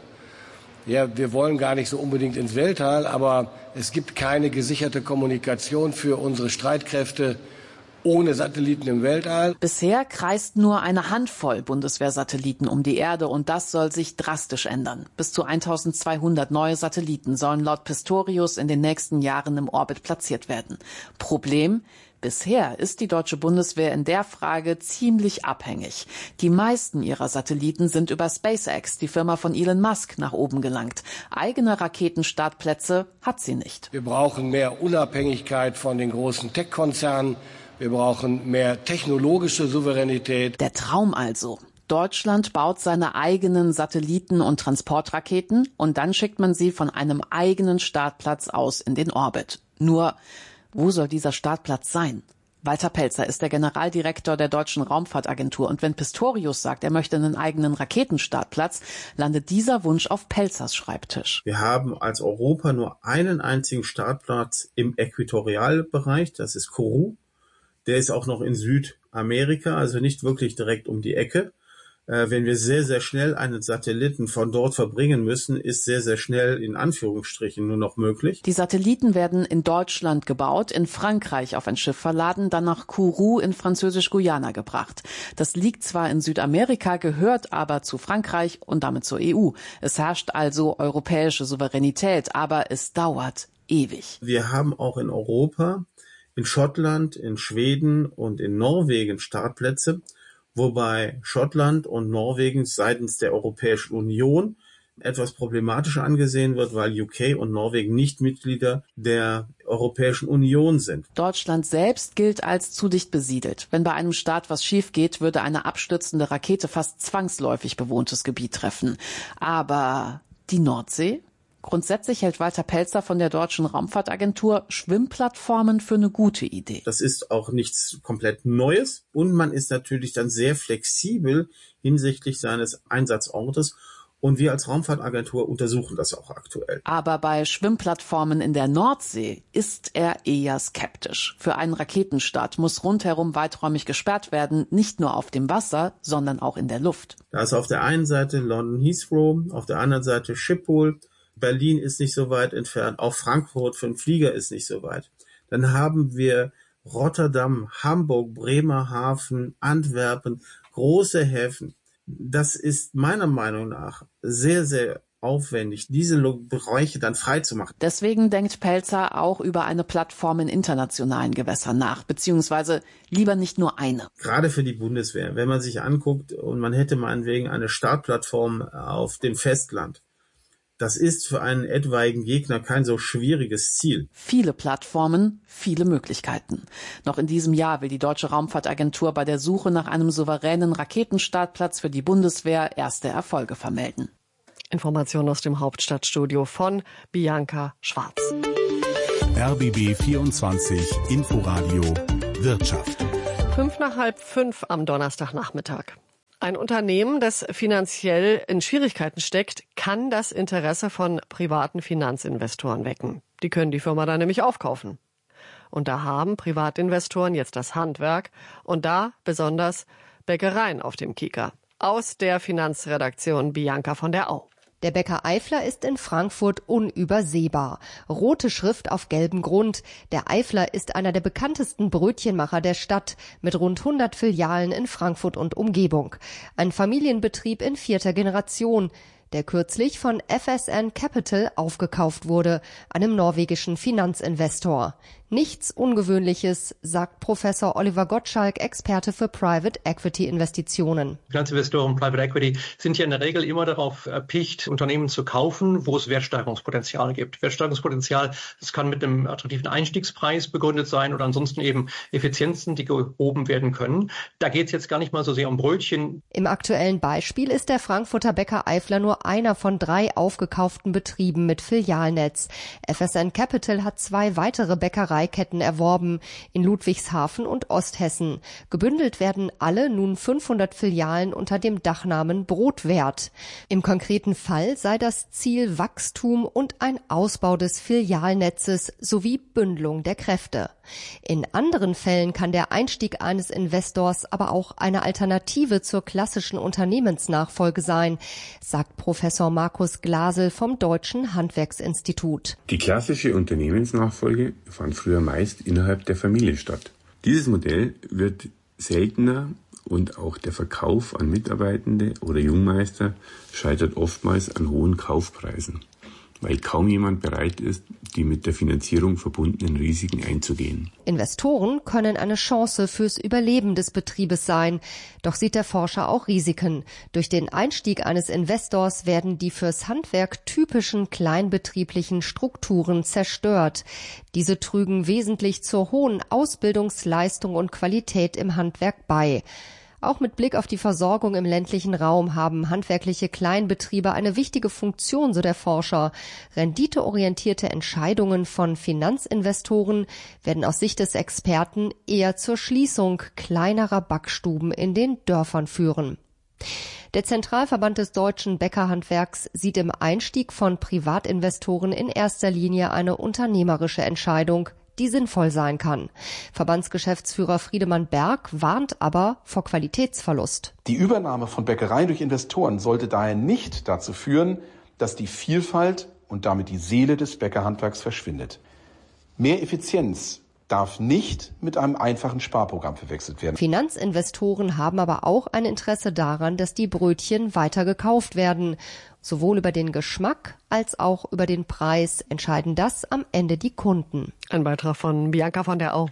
Ja, wir wollen gar nicht so unbedingt ins Weltall, aber es gibt keine gesicherte Kommunikation für unsere Streitkräfte ohne Satelliten im Weltall. Bisher kreist nur eine Handvoll Bundeswehrsatelliten um die Erde und das soll sich drastisch ändern. Bis zu 1200 neue Satelliten sollen laut Pistorius in den nächsten Jahren im Orbit platziert werden. Problem: Bisher ist die deutsche Bundeswehr in der Frage ziemlich abhängig. Die meisten ihrer Satelliten sind über SpaceX, die Firma von Elon Musk, nach oben gelangt. Eigene Raketenstartplätze hat sie nicht. Wir brauchen mehr Unabhängigkeit von den großen Tech-Konzernen. Wir brauchen mehr technologische Souveränität. Der Traum also. Deutschland baut seine eigenen Satelliten und Transportraketen und dann schickt man sie von einem eigenen Startplatz aus in den Orbit. Nur, wo soll dieser Startplatz sein? Walter Pelzer ist der Generaldirektor der Deutschen Raumfahrtagentur. Und wenn Pistorius sagt, er möchte einen eigenen Raketenstartplatz, landet dieser Wunsch auf Pelzers Schreibtisch. Wir haben als Europa nur einen einzigen Startplatz im Äquatorialbereich, das ist Kourou. Der ist auch noch in Südamerika, also nicht wirklich direkt um die Ecke. Wenn wir sehr, sehr schnell einen Satelliten von dort verbringen müssen, ist sehr, sehr schnell in Anführungsstrichen nur noch möglich. Die Satelliten werden in Deutschland gebaut, in Frankreich auf ein Schiff verladen, dann nach Kourou in Französisch-Guyana gebracht. Das liegt zwar in Südamerika, gehört aber zu Frankreich und damit zur EU. Es herrscht also europäische Souveränität, aber es dauert ewig. Wir haben auch in Europa, in Schottland, in Schweden und in Norwegen Startplätze, wobei Schottland und Norwegen seitens der Europäischen Union etwas problematischer angesehen wird, weil UK und Norwegen nicht Mitglieder der Europäischen Union sind. Deutschland selbst gilt als zu dicht besiedelt. Wenn bei einem Start was schief geht, würde eine abstürzende Rakete fast zwangsläufig bewohntes Gebiet treffen. Aber die Nordsee? Grundsätzlich hält Walter Pelzer von der Deutschen Raumfahrtagentur Schwimmplattformen für eine gute Idee. Das ist auch nichts komplett Neues und man ist natürlich dann sehr flexibel hinsichtlich seines Einsatzortes und wir als Raumfahrtagentur untersuchen das auch aktuell. Aber bei Schwimmplattformen in der Nordsee ist er eher skeptisch. Für einen Raketenstart muss rundherum weiträumig gesperrt werden, nicht nur auf dem Wasser, sondern auch in der Luft. Da ist auf der einen Seite London Heathrow, auf der anderen Seite Schiphol. Berlin ist nicht so weit entfernt, auch Frankfurt für einen Flieger ist nicht so weit. Dann haben wir Rotterdam, Hamburg, Bremerhaven, Antwerpen, große Häfen. Das ist meiner Meinung nach sehr, sehr aufwendig, diese Bereiche dann freizumachen. Deswegen denkt Pelzer auch über eine Plattform in internationalen Gewässern nach, beziehungsweise lieber nicht nur eine. Gerade für die Bundeswehr, wenn man sich anguckt und man hätte meinetwegen eine Startplattform auf dem Festland, Das ist für einen etwaigen Gegner kein so schwieriges Ziel. Viele Plattformen, viele Möglichkeiten. Noch in diesem Jahr will die Deutsche Raumfahrtagentur bei der Suche nach einem souveränen Raketenstartplatz für die Bundeswehr erste Erfolge vermelden. Informationen aus dem Hauptstadtstudio von Bianca Schwarz. RBB 24 Inforadio Wirtschaft. 4:45 am Donnerstagnachmittag. Ein Unternehmen, das finanziell in Schwierigkeiten steckt, kann das Interesse von privaten Finanzinvestoren wecken. Die können die Firma dann nämlich aufkaufen. Und da haben Privatinvestoren jetzt das Handwerk und da besonders Bäckereien auf dem Kieker. Aus der Finanzredaktion Bianca von der Au. Der Bäcker Eifler ist in Frankfurt unübersehbar. Rote Schrift auf gelbem Grund. Der Eifler ist einer der bekanntesten Brötchenmacher der Stadt mit rund 100 Filialen in Frankfurt und Umgebung. Ein Familienbetrieb in 4. Generation, der kürzlich von FSN Capital aufgekauft wurde, einem norwegischen Finanzinvestor. Nichts Ungewöhnliches, sagt Professor Oliver Gottschalk, Experte für Private Equity Investitionen. Finanzinvestoren, Private Equity sind ja in der Regel immer darauf erpicht, Unternehmen zu kaufen, wo es Wertsteigerungspotenzial gibt. Wertsteigerungspotenzial, das kann mit einem attraktiven Einstiegspreis begründet sein oder ansonsten eben Effizienzen, die gehoben werden können. Da geht es jetzt gar nicht mal so sehr um Brötchen. Im aktuellen Beispiel ist der Frankfurter Bäcker Eifler nur einer von 3 aufgekauften Betrieben mit Filialnetz. FSN Capital hat 2 weitere Bäckereiketten erworben, in Ludwigshafen und Osthessen. Gebündelt werden alle nun 500 Filialen unter dem Dachnamen Brotwert. Im konkreten Fall sei das Ziel Wachstum und ein Ausbau des Filialnetzes sowie Bündelung der Kräfte. In anderen Fällen kann der Einstieg eines Investors aber auch eine Alternative zur klassischen Unternehmensnachfolge sein, sagt Professor Markus Glasel vom Deutschen Handwerksinstitut. Die klassische Unternehmensnachfolge fand früher meist innerhalb der Familie statt. Dieses Modell wird seltener und auch der Verkauf an Mitarbeitende oder Jungmeister scheitert oftmals an hohen Kaufpreisen, weil kaum jemand bereit ist, die mit der Finanzierung verbundenen Risiken einzugehen. Investoren können eine Chance fürs Überleben des Betriebes sein. Doch sieht der Forscher auch Risiken. Durch den Einstieg eines Investors werden die fürs Handwerk typischen kleinbetrieblichen Strukturen zerstört. Diese trügen wesentlich zur hohen Ausbildungsleistung und Qualität im Handwerk bei. Auch mit Blick auf die Versorgung im ländlichen Raum haben handwerkliche Kleinbetriebe eine wichtige Funktion, so der Forscher. Renditeorientierte Entscheidungen von Finanzinvestoren werden aus Sicht des Experten eher zur Schließung kleinerer Backstuben in den Dörfern führen. Der Zentralverband des deutschen Bäckerhandwerks sieht im Einstieg von Privatinvestoren in erster Linie eine unternehmerische Entscheidung, die sinnvoll sein kann. Verbandsgeschäftsführer Friedemann Berg warnt aber vor Qualitätsverlust. Die Übernahme von Bäckereien durch Investoren sollte daher nicht dazu führen, dass die Vielfalt und damit die Seele des Bäckerhandwerks verschwindet. Mehr Effizienz darf nicht mit einem einfachen Sparprogramm verwechselt werden. Finanzinvestoren haben aber auch ein Interesse daran, dass die Brötchen weiter gekauft werden. Sowohl über den Geschmack als auch über den Preis entscheiden das am Ende die Kunden. Ein Beitrag von Bianca von der Au.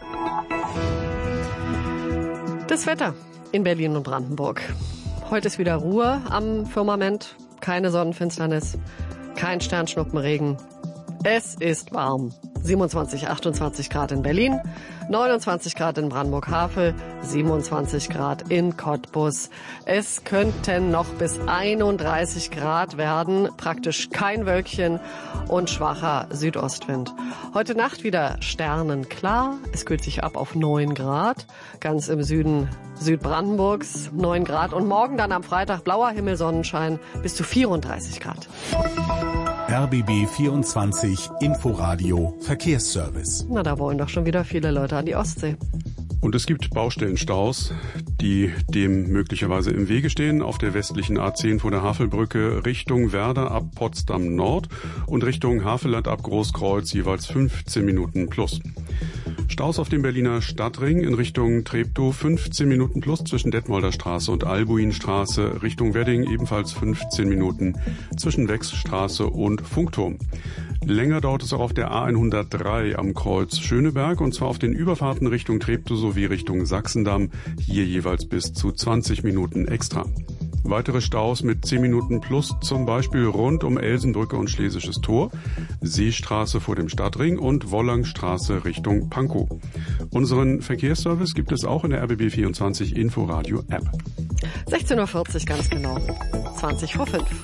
Das Wetter in Berlin und Brandenburg. Heute ist wieder Ruhe am Firmament, keine Sonnenfinsternis, kein Sternschnuppenregen. Es ist warm. 27, 28 Grad in Berlin, 29 Grad in Brandenburg-Havel, 27 Grad in Cottbus. Es könnten noch bis 31 Grad werden, praktisch kein Wölkchen und schwacher Südostwind. Heute Nacht wieder sternenklar, es kühlt sich ab auf 9 Grad, ganz im Süden Südbrandenburgs 9 Grad und morgen dann am Freitag blauer Himmel, Sonnenschein bis zu 34 Grad. RBB 24 Inforadio Verkehrsservice. Na, da wollen doch schon wieder viele Leute an die Ostsee. Und es gibt Baustellenstaus, die dem möglicherweise im Wege stehen. Auf der westlichen A10 vor der Havelbrücke Richtung Werder ab Potsdam Nord und Richtung Havelland ab Großkreuz jeweils 15 Minuten plus. Staus auf dem Berliner Stadtring in Richtung Treptow 15 Minuten plus zwischen Detmolder Straße und Albuinstraße. Richtung Wedding ebenfalls 15 Minuten zwischen Wechsstraße und Funkturm. Länger dauert es auch auf der A103 am Kreuz Schöneberg und zwar auf den Überfahrten Richtung Treptow sowie Richtung Sachsendamm. Hier jeweils bis zu 20 Minuten extra. Weitere Staus mit 10 Minuten plus, zum Beispiel rund um Elsenbrücke und Schlesisches Tor, Seestraße vor dem Stadtring und Wollangstraße Richtung Pankow. Unseren Verkehrsservice gibt es auch in der RBB24 Inforadio App. 16.40 Uhr ganz genau. 20 vor 5.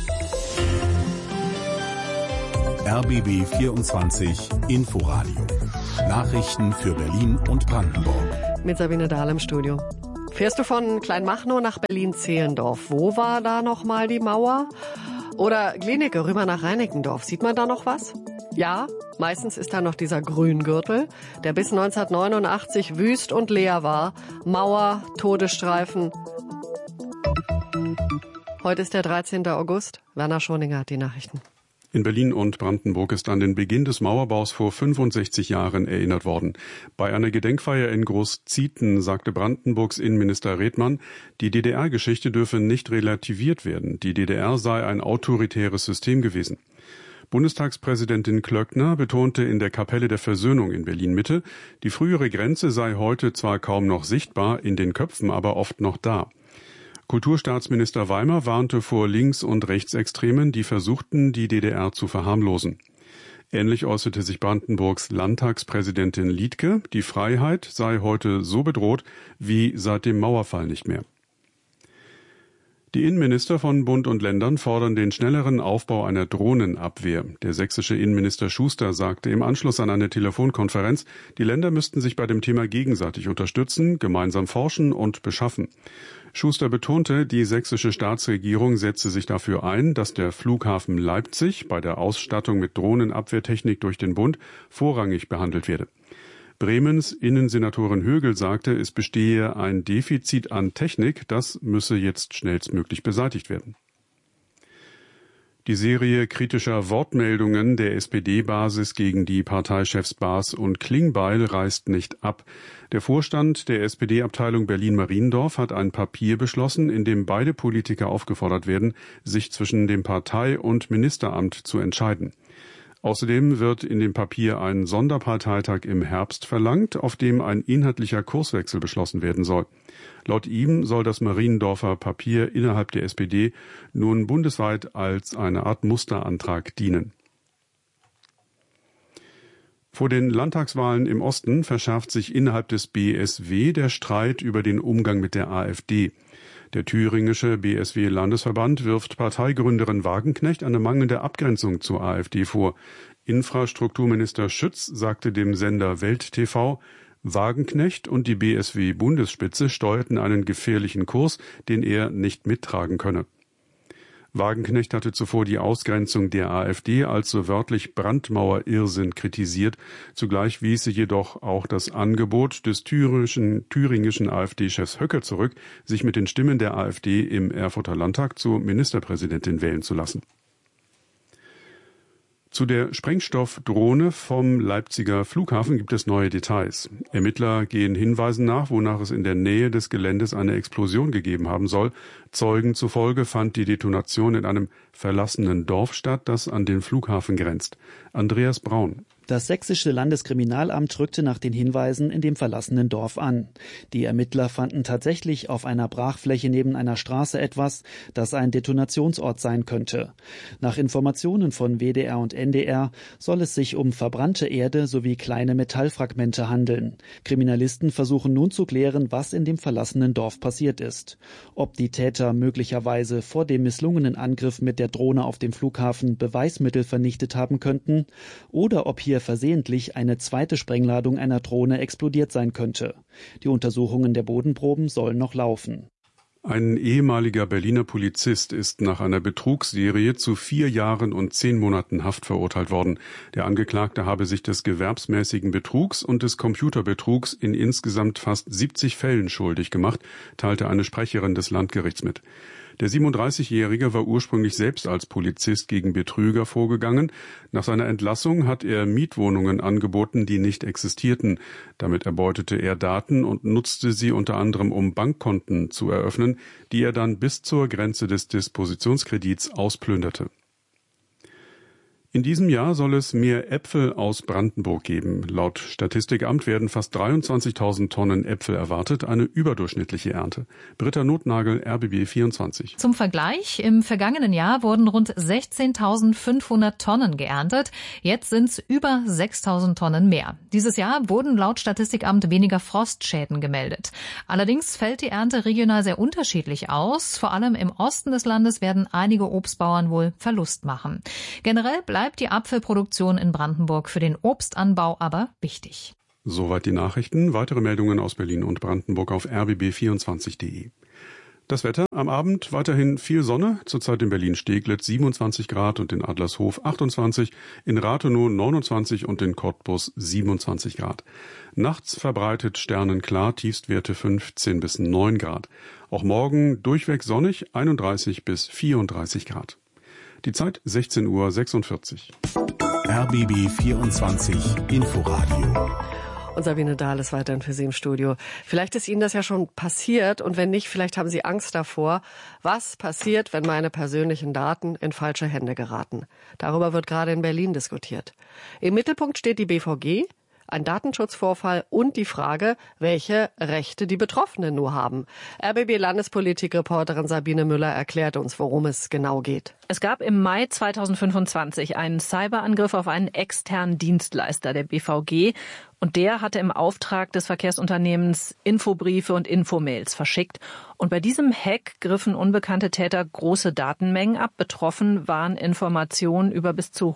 RBB 24 Inforadio. Nachrichten für Berlin und Brandenburg. Mit Sabine Dahl im Studio. Fährst du von Kleinmachnow nach Berlin-Zehlendorf? Wo war da nochmal die Mauer? Oder Glienicke rüber nach Reinickendorf. Sieht man da noch was? Ja, meistens ist da noch dieser Grüngürtel, der bis 1989 wüst und leer war. Mauer, Todesstreifen. Heute ist der 13. August. Werner Schoninger hat die Nachrichten. In Berlin und Brandenburg ist an den Beginn des Mauerbaus vor 65 Jahren erinnert worden. Bei einer Gedenkfeier in Großzieten sagte Brandenburgs Innenminister Redmann, die DDR-Geschichte dürfe nicht relativiert werden. Die DDR sei ein autoritäres System gewesen. Bundestagspräsidentin Klöckner betonte in der Kapelle der Versöhnung in Berlin-Mitte, die frühere Grenze sei heute zwar kaum noch sichtbar, in den Köpfen aber oft noch da. Kulturstaatsminister Weimer warnte vor Links- und Rechtsextremen, die versuchten, die DDR zu verharmlosen. Ähnlich äußerte sich Brandenburgs Landtagspräsidentin Liedtke, die Freiheit sei heute so bedroht wie seit dem Mauerfall nicht mehr. Die Innenminister von Bund und Ländern fordern den schnelleren Aufbau einer Drohnenabwehr. Der sächsische Innenminister Schuster sagte im Anschluss an eine Telefonkonferenz, die Länder müssten sich bei dem Thema gegenseitig unterstützen, gemeinsam forschen und beschaffen. Schuster betonte, die sächsische Staatsregierung setze sich dafür ein, dass der Flughafen Leipzig bei der Ausstattung mit Drohnenabwehrtechnik durch den Bund vorrangig behandelt werde. Bremens Innensenatorin Högel sagte, es bestehe ein Defizit an Technik, das müsse jetzt schnellstmöglich beseitigt werden. Die Serie kritischer Wortmeldungen der SPD-Basis gegen die Parteichefs Baas und Klingbeil reißt nicht ab. Der Vorstand der SPD-Abteilung Berlin-Mariendorf hat ein Papier beschlossen, in dem beide Politiker aufgefordert werden, sich zwischen dem Partei- und Ministeramt zu entscheiden. Außerdem wird in dem Papier ein Sonderparteitag im Herbst verlangt, auf dem ein inhaltlicher Kurswechsel beschlossen werden soll. Laut ihm soll das Mariendorfer Papier innerhalb der SPD nun bundesweit als eine Art Musterantrag dienen. Vor den Landtagswahlen im Osten verschärft sich innerhalb des BSW der Streit über den Umgang mit der AfD. Der thüringische BSW-Landesverband wirft Parteigründerin Wagenknecht eine mangelnde Abgrenzung zur AfD vor. Infrastrukturminister Schütz sagte dem Sender Welt TV, Wagenknecht und die BSW-Bundesspitze steuerten einen gefährlichen Kurs, den er nicht mittragen könne. Wagenknecht hatte zuvor die Ausgrenzung der AfD als so wörtlich Brandmauer-Irrsinn kritisiert. Zugleich wies sie jedoch auch das Angebot des thüringischen AfD-Chefs Höcke zurück, sich mit den Stimmen der AfD im Erfurter Landtag zur Ministerpräsidentin wählen zu lassen. Zu der Sprengstoffdrohne vom Leipziger Flughafen gibt es neue Details. Ermittler gehen Hinweisen nach, wonach es in der Nähe des Geländes eine Explosion gegeben haben soll. Zeugen zufolge fand die Detonation in einem verlassenen Dorf statt, das an den Flughafen grenzt. Andreas Braun. Das sächsische Landeskriminalamt rückte nach den Hinweisen in dem verlassenen Dorf an. Die Ermittler fanden tatsächlich auf einer Brachfläche neben einer Straße etwas, das ein Detonationsort sein könnte. Nach Informationen von WDR und NDR soll es sich um verbrannte Erde sowie kleine Metallfragmente handeln. Kriminalisten versuchen nun zu klären, was in dem verlassenen Dorf passiert ist. Ob die Täter möglicherweise vor dem misslungenen Angriff mit der Drohne auf dem Flughafen Beweismittel vernichtet haben könnten oder ob hier versehentlich eine zweite Sprengladung einer Drohne explodiert sein könnte. Die Untersuchungen der Bodenproben sollen noch laufen. Ein ehemaliger Berliner Polizist ist nach einer Betrugsserie zu 4 Jahren und 10 Monaten Haft verurteilt worden. Der Angeklagte habe sich des gewerbsmäßigen Betrugs und des Computerbetrugs in insgesamt fast 70 Fällen schuldig gemacht, teilte eine Sprecherin des Landgerichts mit. Der 37-Jährige war ursprünglich selbst als Polizist gegen Betrüger vorgegangen. Nach seiner Entlassung hat er Mietwohnungen angeboten, die nicht existierten. Damit erbeutete er Daten und nutzte sie unter anderem, um Bankkonten zu eröffnen, die er dann bis zur Grenze des Dispositionskredits ausplünderte. In diesem Jahr soll es mehr Äpfel aus Brandenburg geben. Laut Statistikamt werden fast 23.000 Tonnen Äpfel erwartet, eine überdurchschnittliche Ernte. Britta Notnagel, RBB 24. Zum Vergleich, im vergangenen Jahr wurden rund 16.500 Tonnen geerntet. Jetzt sind es über 6.000 Tonnen mehr. Dieses Jahr wurden laut Statistikamt weniger Frostschäden gemeldet. Allerdings fällt die Ernte regional sehr unterschiedlich aus. Vor allem im Osten des Landes werden einige Obstbauern wohl Verlust machen. Generell bleibt die Apfelproduktion in Brandenburg für den Obstanbau aber wichtig. Soweit die Nachrichten. Weitere Meldungen aus Berlin und Brandenburg auf rbb24.de. Das Wetter am Abend weiterhin viel Sonne, zurzeit in Berlin-Steglitz 27 Grad und in Adlershof 28, in Rathenow 29 und in Cottbus 27 Grad. Nachts verbreitet sternenklar, Tiefstwerte 15 bis 9 Grad. Auch morgen durchweg sonnig, 31 bis 34 Grad. Die Zeit 16:46 Uhr. RBB 24 Inforadio. Und Sabine Dahl ist weiterhin für Sie im Studio. Vielleicht ist Ihnen das ja schon passiert und wenn nicht, vielleicht haben Sie Angst davor. Was passiert, wenn meine persönlichen Daten in falsche Hände geraten? Darüber wird gerade in Berlin diskutiert. Im Mittelpunkt steht die BVG, ein Datenschutzvorfall und die Frage, welche Rechte die Betroffenen nur haben. RBB-Landespolitik-Reporterin Sabine Müller erklärt uns, worum es genau geht. Es gab im Mai 2025 einen Cyberangriff auf einen externen Dienstleister der BVG. Und der hatte im Auftrag des Verkehrsunternehmens Infobriefe und Infomails verschickt. Und bei diesem Hack griffen unbekannte Täter große Datenmengen ab. Betroffen waren Informationen über bis zu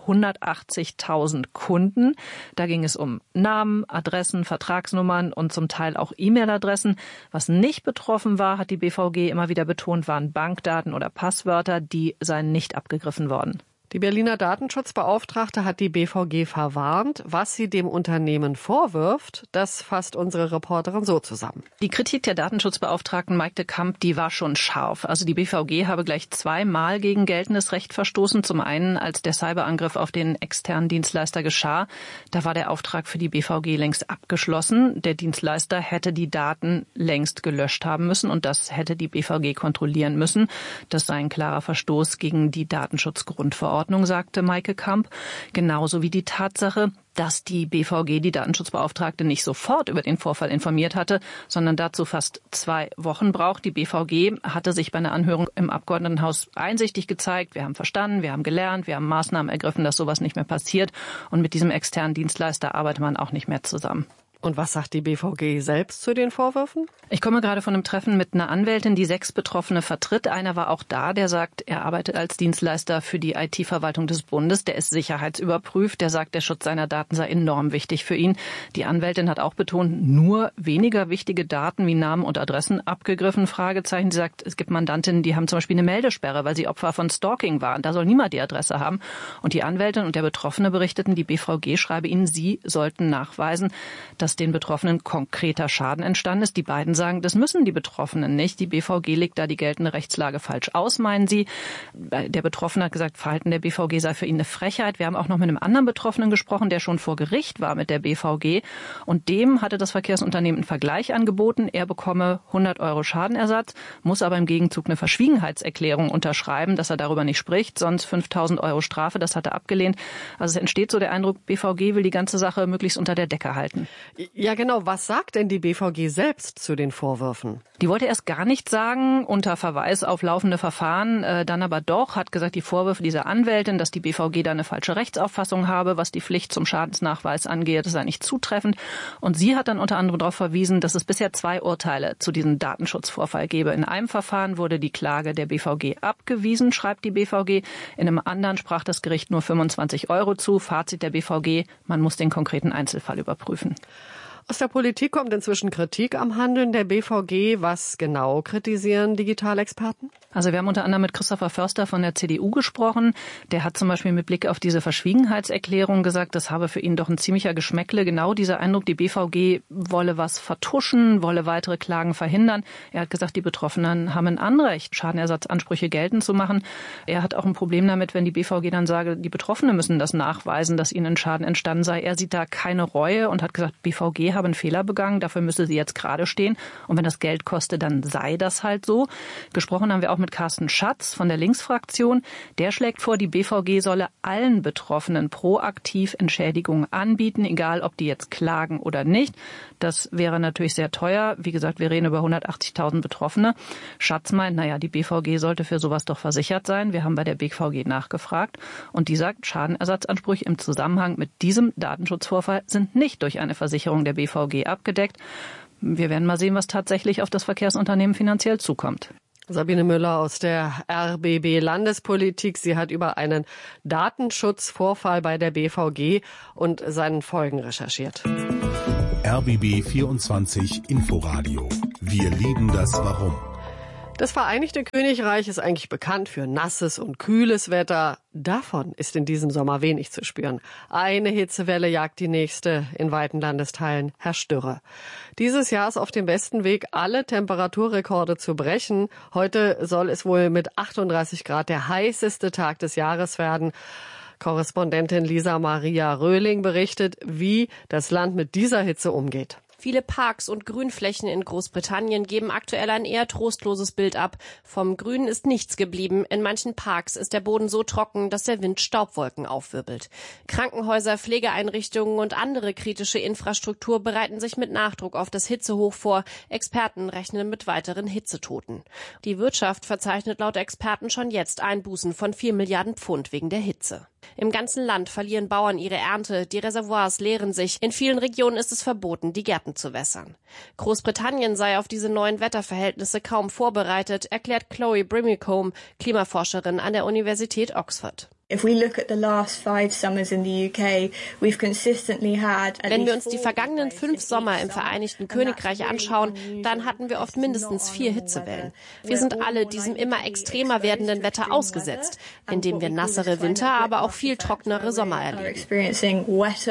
180.000 Kunden. Da ging es um Namen, Adressen, Vertragsnummern und zum Teil auch E-Mail-Adressen. Was nicht betroffen war, hat die BVG immer wieder betont, waren Bankdaten oder Passwörter, die seien nicht abgegriffen worden. Die Berliner Datenschutzbeauftragte hat die BVG verwarnt. Was sie dem Unternehmen vorwirft, das fasst unsere Reporterin so zusammen. Die Kritik der Datenschutzbeauftragten Maike Kamp, die war schon scharf. Also die BVG habe gleich zweimal gegen geltendes Recht verstoßen. Zum einen, als der Cyberangriff auf den externen Dienstleister geschah. Da war der Auftrag für die BVG längst abgeschlossen. Der Dienstleister hätte die Daten längst gelöscht haben müssen und das hätte die BVG kontrollieren müssen. Das sei ein klarer Verstoß gegen die Datenschutzgrundverordnung, sagte Maike Kamp, genauso wie die Tatsache, dass die BVG die Datenschutzbeauftragte nicht sofort über den Vorfall informiert hatte, sondern dazu fast 2 Wochen braucht. Die BVG hatte sich bei einer Anhörung im Abgeordnetenhaus einsichtig gezeigt. Wir haben verstanden, wir haben gelernt, wir haben Maßnahmen ergriffen, dass sowas nicht mehr passiert. Und mit diesem externen Dienstleister arbeitet man auch nicht mehr zusammen. Und was sagt die BVG selbst zu den Vorwürfen? Ich komme gerade von einem Treffen mit einer Anwältin, die 6 Betroffene vertritt. Einer war auch da, der sagt, er arbeitet als Dienstleister für die IT-Verwaltung des Bundes. Der ist sicherheitsüberprüft. Der sagt, der Schutz seiner Daten sei enorm wichtig für ihn. Die Anwältin hat auch betont, nur weniger wichtige Daten wie Namen und Adressen abgegriffen, Fragezeichen. Sie sagt, es gibt Mandantinnen, die haben zum Beispiel eine Meldesperre, weil sie Opfer von Stalking waren. Da soll niemand die Adresse haben. Und die Anwältin und der Betroffene berichteten, die BVG schreibe ihnen, sie sollten nachweisen, dass den Betroffenen konkreter Schaden entstanden ist. Die beiden sagen, das müssen die Betroffenen nicht. Die BVG legt da die geltende Rechtslage falsch aus, meinen sie. Der Betroffene hat gesagt, Verhalten der BVG sei für ihn eine Frechheit. Wir haben auch noch mit einem anderen Betroffenen gesprochen, der schon vor Gericht war mit der BVG. Und dem hatte das Verkehrsunternehmen einen Vergleich angeboten. Er bekomme 100 € Schadenersatz, muss aber im Gegenzug eine Verschwiegenheitserklärung unterschreiben, dass er darüber nicht spricht, sonst 5.000 € Strafe. Das hat er abgelehnt. Also es entsteht so der Eindruck, BVG will die ganze Sache möglichst unter der Decke halten. Ja, genau. Was sagt denn die BVG selbst zu den Vorwürfen? Die wollte erst gar nichts sagen, unter Verweis auf laufende Verfahren, dann aber doch, hat gesagt, die Vorwürfe dieser Anwältin, dass die BVG da eine falsche Rechtsauffassung habe, was die Pflicht zum Schadensnachweis angeht, das sei nicht zutreffend. Und sie hat dann unter anderem darauf verwiesen, dass es bisher 2 Urteile zu diesem Datenschutzvorfall gebe. In einem Verfahren wurde die Klage der BVG abgewiesen, schreibt die BVG. In einem anderen sprach das Gericht nur 25 € zu. Fazit der BVG, man muss den konkreten Einzelfall überprüfen. Aus der Politik kommt inzwischen Kritik am Handeln der BVG. Was genau kritisieren Digitalexperten? Also wir haben unter anderem mit Christopher Förster von der CDU gesprochen. Der hat zum Beispiel mit Blick auf diese Verschwiegenheitserklärung gesagt, das habe für ihn doch ein ziemlicher Geschmäckle. Genau dieser Eindruck, die BVG wolle was vertuschen, wolle weitere Klagen verhindern. Er hat gesagt, die Betroffenen haben ein Anrecht, Schadenersatzansprüche geltend zu machen. Er hat auch ein Problem damit, wenn die BVG dann sage, die Betroffenen müssen das nachweisen, dass ihnen ein Schaden entstanden sei. Er sieht da keine Reue und hat gesagt, BVG habe einen Fehler begangen, dafür müsse sie jetzt gerade stehen. Und wenn das Geld koste, dann sei das halt so. Gesprochen haben wir auch mit Carsten Schatz von der Linksfraktion. Der schlägt vor, die BVG solle allen Betroffenen proaktiv Entschädigungen anbieten, egal ob die jetzt klagen oder nicht. Das wäre natürlich sehr teuer. Wie gesagt, wir reden über 180.000 Betroffene. Schatz meint, die BVG sollte für sowas doch versichert sein. Wir haben bei der BVG nachgefragt und die sagt, Schadenersatzansprüche im Zusammenhang mit diesem Datenschutzvorfall sind nicht durch eine Versicherung der BVG abgedeckt. Wir werden mal sehen, was tatsächlich auf das Verkehrsunternehmen finanziell zukommt. Sabine Müller aus der RBB Landespolitik. Sie hat über einen Datenschutzvorfall bei der BVG und seinen Folgen recherchiert. RBB 24 Inforadio. Wir lieben das Warum. Das Vereinigte Königreich ist eigentlich bekannt für nasses und kühles Wetter. Davon ist in diesem Sommer wenig zu spüren. Eine Hitzewelle jagt die nächste. In weiten Landesteilen herrscht Dürre. Dieses Jahr ist auf dem besten Weg, alle Temperaturrekorde zu brechen. Heute soll es wohl mit 38 Grad der heißeste Tag des Jahres werden. Korrespondentin Lisa Maria Röhling berichtet, wie das Land mit dieser Hitze umgeht. Viele Parks und Grünflächen in Großbritannien geben aktuell ein eher trostloses Bild ab. Vom Grün ist nichts geblieben. In manchen Parks ist der Boden so trocken, dass der Wind Staubwolken aufwirbelt. Krankenhäuser, Pflegeeinrichtungen und andere kritische Infrastruktur bereiten sich mit Nachdruck auf das Hitzehoch vor. Experten rechnen mit weiteren Hitzetoten. Die Wirtschaft verzeichnet laut Experten schon jetzt Einbußen von 4 Milliarden Pfund wegen der Hitze. Im ganzen Land verlieren Bauern ihre Ernte, die Reservoirs leeren sich. In vielen Regionen ist es verboten, die Gärten zu wässern. Großbritannien sei auf diese neuen Wetterverhältnisse kaum vorbereitet, erklärt Chloe Brimicombe, Klimaforscherin an der Universität Oxford. Wenn wir uns die vergangenen 5 Sommer im Vereinigten Königreich anschauen, dann hatten wir oft mindestens 4 Hitzewellen. Wir sind alle diesem immer extremer werdenden Wetter ausgesetzt, indem wir nassere Winter, aber auch viel trockenere Sommer erleben.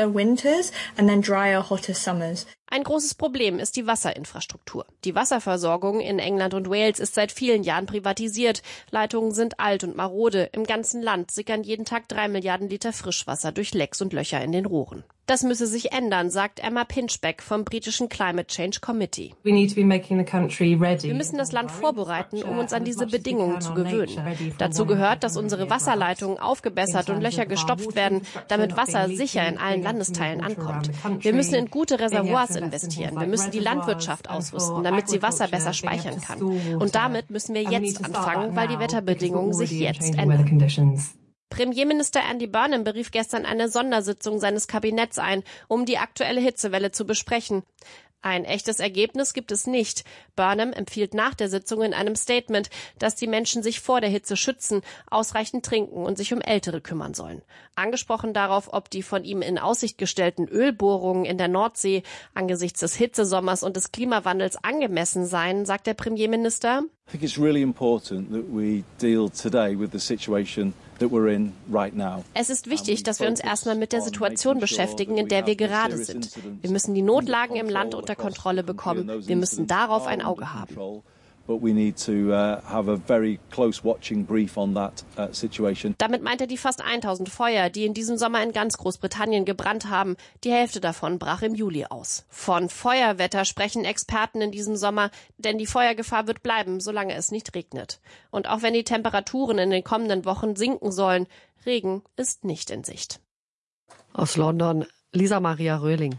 Ein großes Problem ist die Wasserinfrastruktur. Die Wasserversorgung in England und Wales ist seit vielen Jahren privatisiert. Leitungen sind alt und marode. Im ganzen Land sickern jeden Tag 3 Milliarden Liter Frischwasser durch Lecks und Löcher in den Rohren. Das müsse sich ändern, sagt Emma Pinchbeck vom britischen Climate Change Committee. Wir müssen das Land vorbereiten, um uns an diese Bedingungen zu gewöhnen. Dazu gehört, dass unsere Wasserleitungen aufgebessert und Löcher gestopft werden, damit Wasser sicher in allen Landesteilen ankommt. Wir müssen in gute Reservoirs investieren. Wir müssen die Landwirtschaft ausrüsten, damit sie Wasser besser speichern kann. Und damit müssen wir jetzt anfangen, weil die Wetterbedingungen sich jetzt ändern. Premierminister Andy Burnham berief gestern eine Sondersitzung seines Kabinetts ein, um die aktuelle Hitzewelle zu besprechen. Ein echtes Ergebnis gibt es nicht. Burnham empfiehlt nach der Sitzung in einem Statement, dass die Menschen sich vor der Hitze schützen, ausreichend trinken und sich um Ältere kümmern sollen. Angesprochen darauf, ob die von ihm in Aussicht gestellten Ölbohrungen in der Nordsee angesichts des Hitzesommers und des Klimawandels angemessen seien, sagt der Premierminister. I think it's really important that we deal today with the situation that we're in right now. Es ist wichtig, dass wir uns erstmal mit der Situation beschäftigen, in der wir gerade sind. Wir müssen die Notlagen im Land unter Kontrolle bekommen. Wir müssen darauf ein Auge haben. But we need to have a very close watching brief on that situation. Damit meint er die fast 1000 Feuer, die in diesem Sommer in ganz Großbritannien gebrannt haben. Die Hälfte davon brach im Juli aus. Von Feuerwetter sprechen Experten in diesem Sommer, denn die Feuergefahr wird bleiben, solange es nicht regnet. Und auch wenn die Temperaturen in den kommenden Wochen sinken sollen, Regen ist nicht in Sicht. Aus London, Lisa Maria Röhling.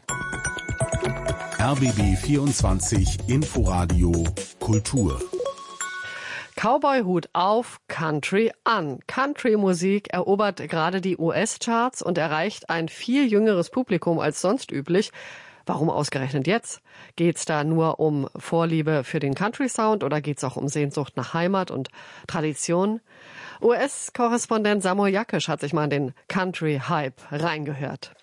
RBB 24 Inforadio Kultur. Cowboy-Hut auf, Country an. Country-Musik erobert gerade die US-Charts und erreicht ein viel jüngeres Publikum als sonst üblich. Warum ausgerechnet jetzt? Geht's da nur um Vorliebe für den Country-Sound oder geht's auch um Sehnsucht nach Heimat und Tradition? US-Korrespondent Samuel Jakisch hat sich mal in den Country-Hype reingehört.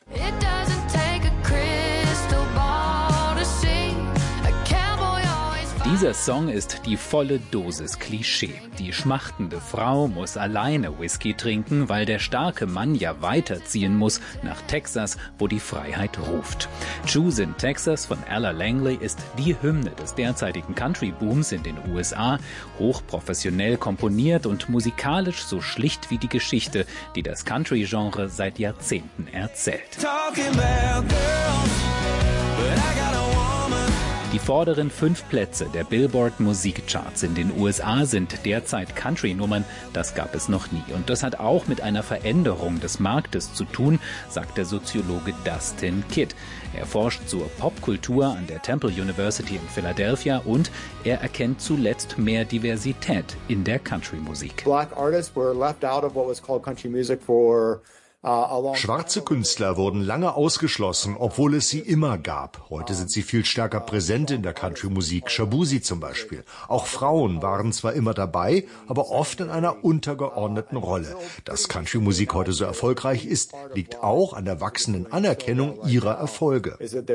Dieser Song ist die volle Dosis Klischee. Die schmachtende Frau muss alleine Whisky trinken, weil der starke Mann ja weiterziehen muss nach Texas, wo die Freiheit ruft. Choose in Texas von Ella Langley ist die Hymne des derzeitigen Country-Booms in den USA, hochprofessionell komponiert und musikalisch so schlicht wie die Geschichte, die das Country-Genre seit Jahrzehnten erzählt. Die vorderen 5 Plätze der Billboard Musikcharts in den USA sind derzeit Country-Nummern. Das gab es noch nie. Und das hat auch mit einer Veränderung des Marktes zu tun, sagt der Soziologe Dustin Kidd. Er forscht zur Popkultur an der Temple University in Philadelphia und er erkennt zuletzt mehr Diversität in der Country-Musik. Black artists were left out of what was called country music for Schwarze Künstler wurden lange ausgeschlossen, obwohl es sie immer gab. Heute sind sie viel stärker präsent in der Country-Musik, Shabuzi zum Beispiel. Auch Frauen waren zwar immer dabei, aber oft in einer untergeordneten Rolle. Dass Country-Musik heute so erfolgreich ist, liegt auch an der wachsenden Anerkennung ihrer Erfolge.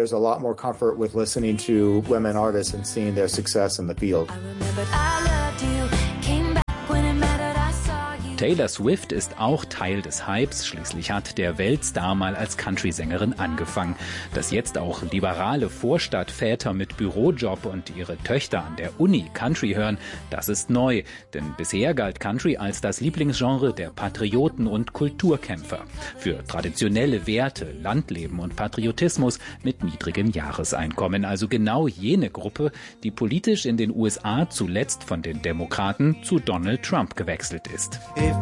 Taylor Swift ist auch Teil des Hypes. Schließlich hat der Weltstar mal als Country-Sängerin angefangen. Dass jetzt auch liberale Vorstadtväter mit Bürojob und ihre Töchter an der Uni Country hören, das ist neu. Denn bisher galt Country als das Lieblingsgenre der Patrioten und Kulturkämpfer. Für traditionelle Werte, Landleben und Patriotismus mit niedrigem Jahreseinkommen. Also genau jene Gruppe, die politisch in den USA zuletzt von den Demokraten zu Donald Trump gewechselt ist.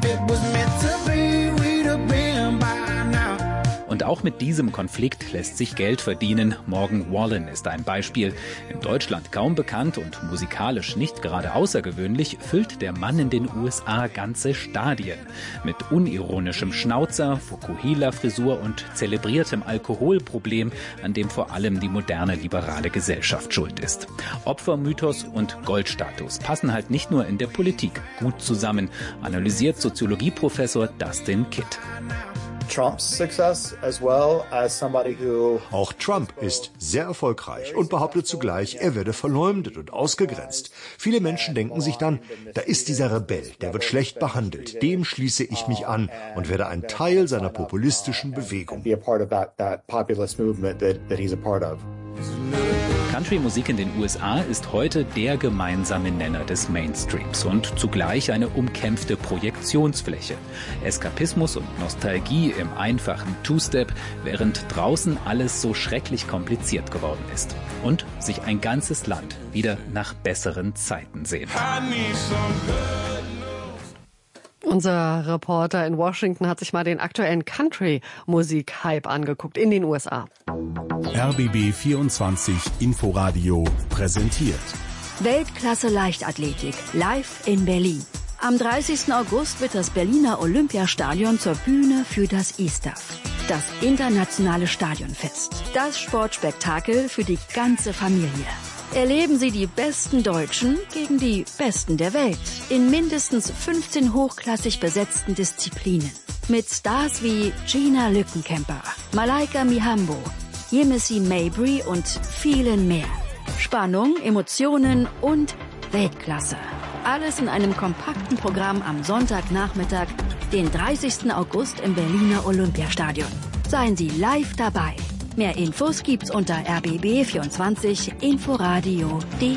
Und auch mit diesem Konflikt lässt sich Geld verdienen. Morgan Wallen ist ein Beispiel. In Deutschland kaum bekannt und musikalisch nicht gerade außergewöhnlich, füllt der Mann in den USA ganze Stadien. Mit unironischem Schnauzer, Fukuhila-Frisur und zelebriertem Alkoholproblem, an dem vor allem die moderne liberale Gesellschaft schuld ist. Opfermythos und Goldstatus passen halt nicht nur in der Politik gut zusammen, analysiert Soziologieprofessor Dustin Kidd. Auch Trump ist sehr erfolgreich und behauptet zugleich, er werde verleumdet und ausgegrenzt. Viele Menschen denken sich dann, da ist dieser Rebell, der wird schlecht behandelt. Dem schließe ich mich an und werde ein Teil seiner populistischen Bewegung. Country-Musik in den USA ist heute der gemeinsame Nenner des Mainstreams und zugleich eine umkämpfte Projektionsfläche. Eskapismus und Nostalgie im einfachen Two-Step, während draußen alles so schrecklich kompliziert geworden ist. Und sich ein ganzes Land wieder nach besseren Zeiten sehnt. Unser Reporter in Washington hat sich mal den aktuellen Country-Musik-Hype angeguckt in den USA. RBB 24 Inforadio präsentiert. Weltklasse Leichtathletik live in Berlin. Am 30. August wird das Berliner Olympiastadion zur Bühne für das ISTAF, das internationale Stadionfest. Das Sportspektakel für die ganze Familie. Erleben Sie die besten Deutschen gegen die Besten der Welt in mindestens 15 hochklassig besetzten Disziplinen. Mit Stars wie Gina Lückenkämper, Malaika Mihambo, Yemisi Mabry und vielen mehr. Spannung, Emotionen und Weltklasse. Alles in einem kompakten Programm am Sonntagnachmittag, den 30. August im Berliner Olympiastadion. Seien Sie live dabei. Mehr Infos gibt's unter rbb24inforadio.de.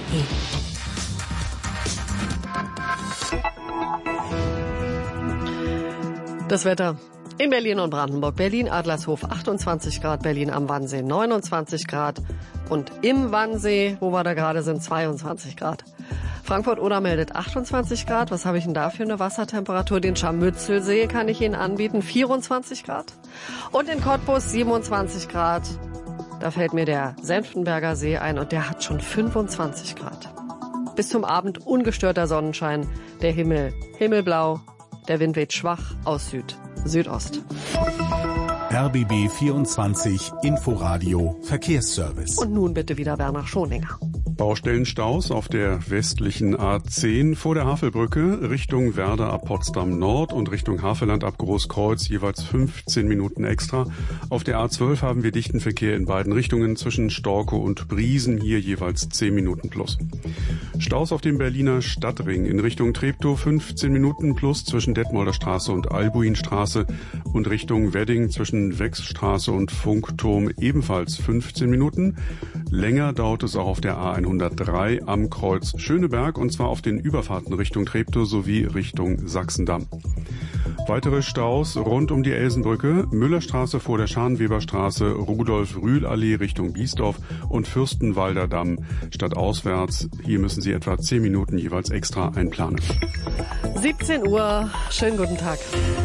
Das Wetter in Berlin und Brandenburg. Berlin, Adlershof 28 Grad, Berlin am Wannsee 29 Grad und im Wannsee, wo wir da gerade sind, 22 Grad. Frankfurt-Oder meldet 28 Grad. Was habe ich denn da für eine Wassertemperatur? Den Scharmützelsee kann ich Ihnen anbieten, 24 Grad. Und in Cottbus 27 Grad. Da fällt mir der Senftenberger See ein und der hat schon 25 Grad. Bis zum Abend ungestörter Sonnenschein, der Himmel himmelblau, der Wind weht schwach aus Südost. RBB 24 Inforadio Verkehrsservice. Und nun bitte wieder Bernhard Schoninger. Baustellenstaus auf der westlichen A10 vor der Havelbrücke Richtung Werder ab Potsdam Nord und Richtung Havelland ab Großkreuz jeweils 15 Minuten extra. Auf der A12 haben wir dichten Verkehr in beiden Richtungen zwischen Storkow und Briesen, hier jeweils 10 Minuten plus. Staus auf dem Berliner Stadtring in Richtung Treptow 15 Minuten plus zwischen Detmolder Straße und Albuinstraße und Richtung Wedding zwischen Wechsstraße und Funkturm ebenfalls 15 Minuten. Länger dauert es auch auf der A103 am Kreuz Schöneberg und zwar auf den Überfahrten Richtung Treptow sowie Richtung Sachsendamm. Weitere Staus rund um die Elsenbrücke, Müllerstraße vor der Scharnweberstraße, Rudolf-Rühl-Allee Richtung Biesdorf und Fürstenwalder Damm. Stadtauswärts, hier müssen Sie etwa 10 Minuten jeweils extra einplanen. 17 Uhr, schönen guten Tag.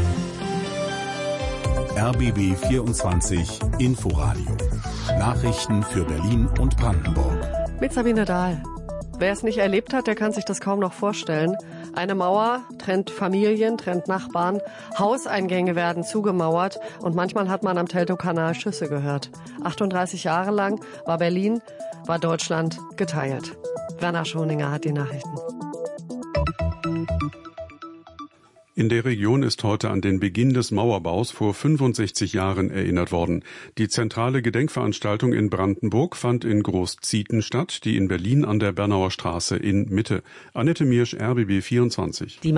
RBB 24 Inforadio. Nachrichten für Berlin und Brandenburg. Mit Sabine Dahl. Wer es nicht erlebt hat, der kann sich das kaum noch vorstellen. Eine Mauer trennt Familien, trennt Nachbarn, Hauseingänge werden zugemauert und manchmal hat man am Teltow-Kanal Schüsse gehört. 38 Jahre lang war Berlin, war Deutschland geteilt. Werner Schoninger hat die Nachrichten. In der Region ist heute an den Beginn des Mauerbaus vor 65 Jahren erinnert worden. Die zentrale Gedenkveranstaltung in Brandenburg fand in Großzieten statt, die in Berlin an der Bernauer Straße in Mitte. Annette Miersch, RBB 24. Die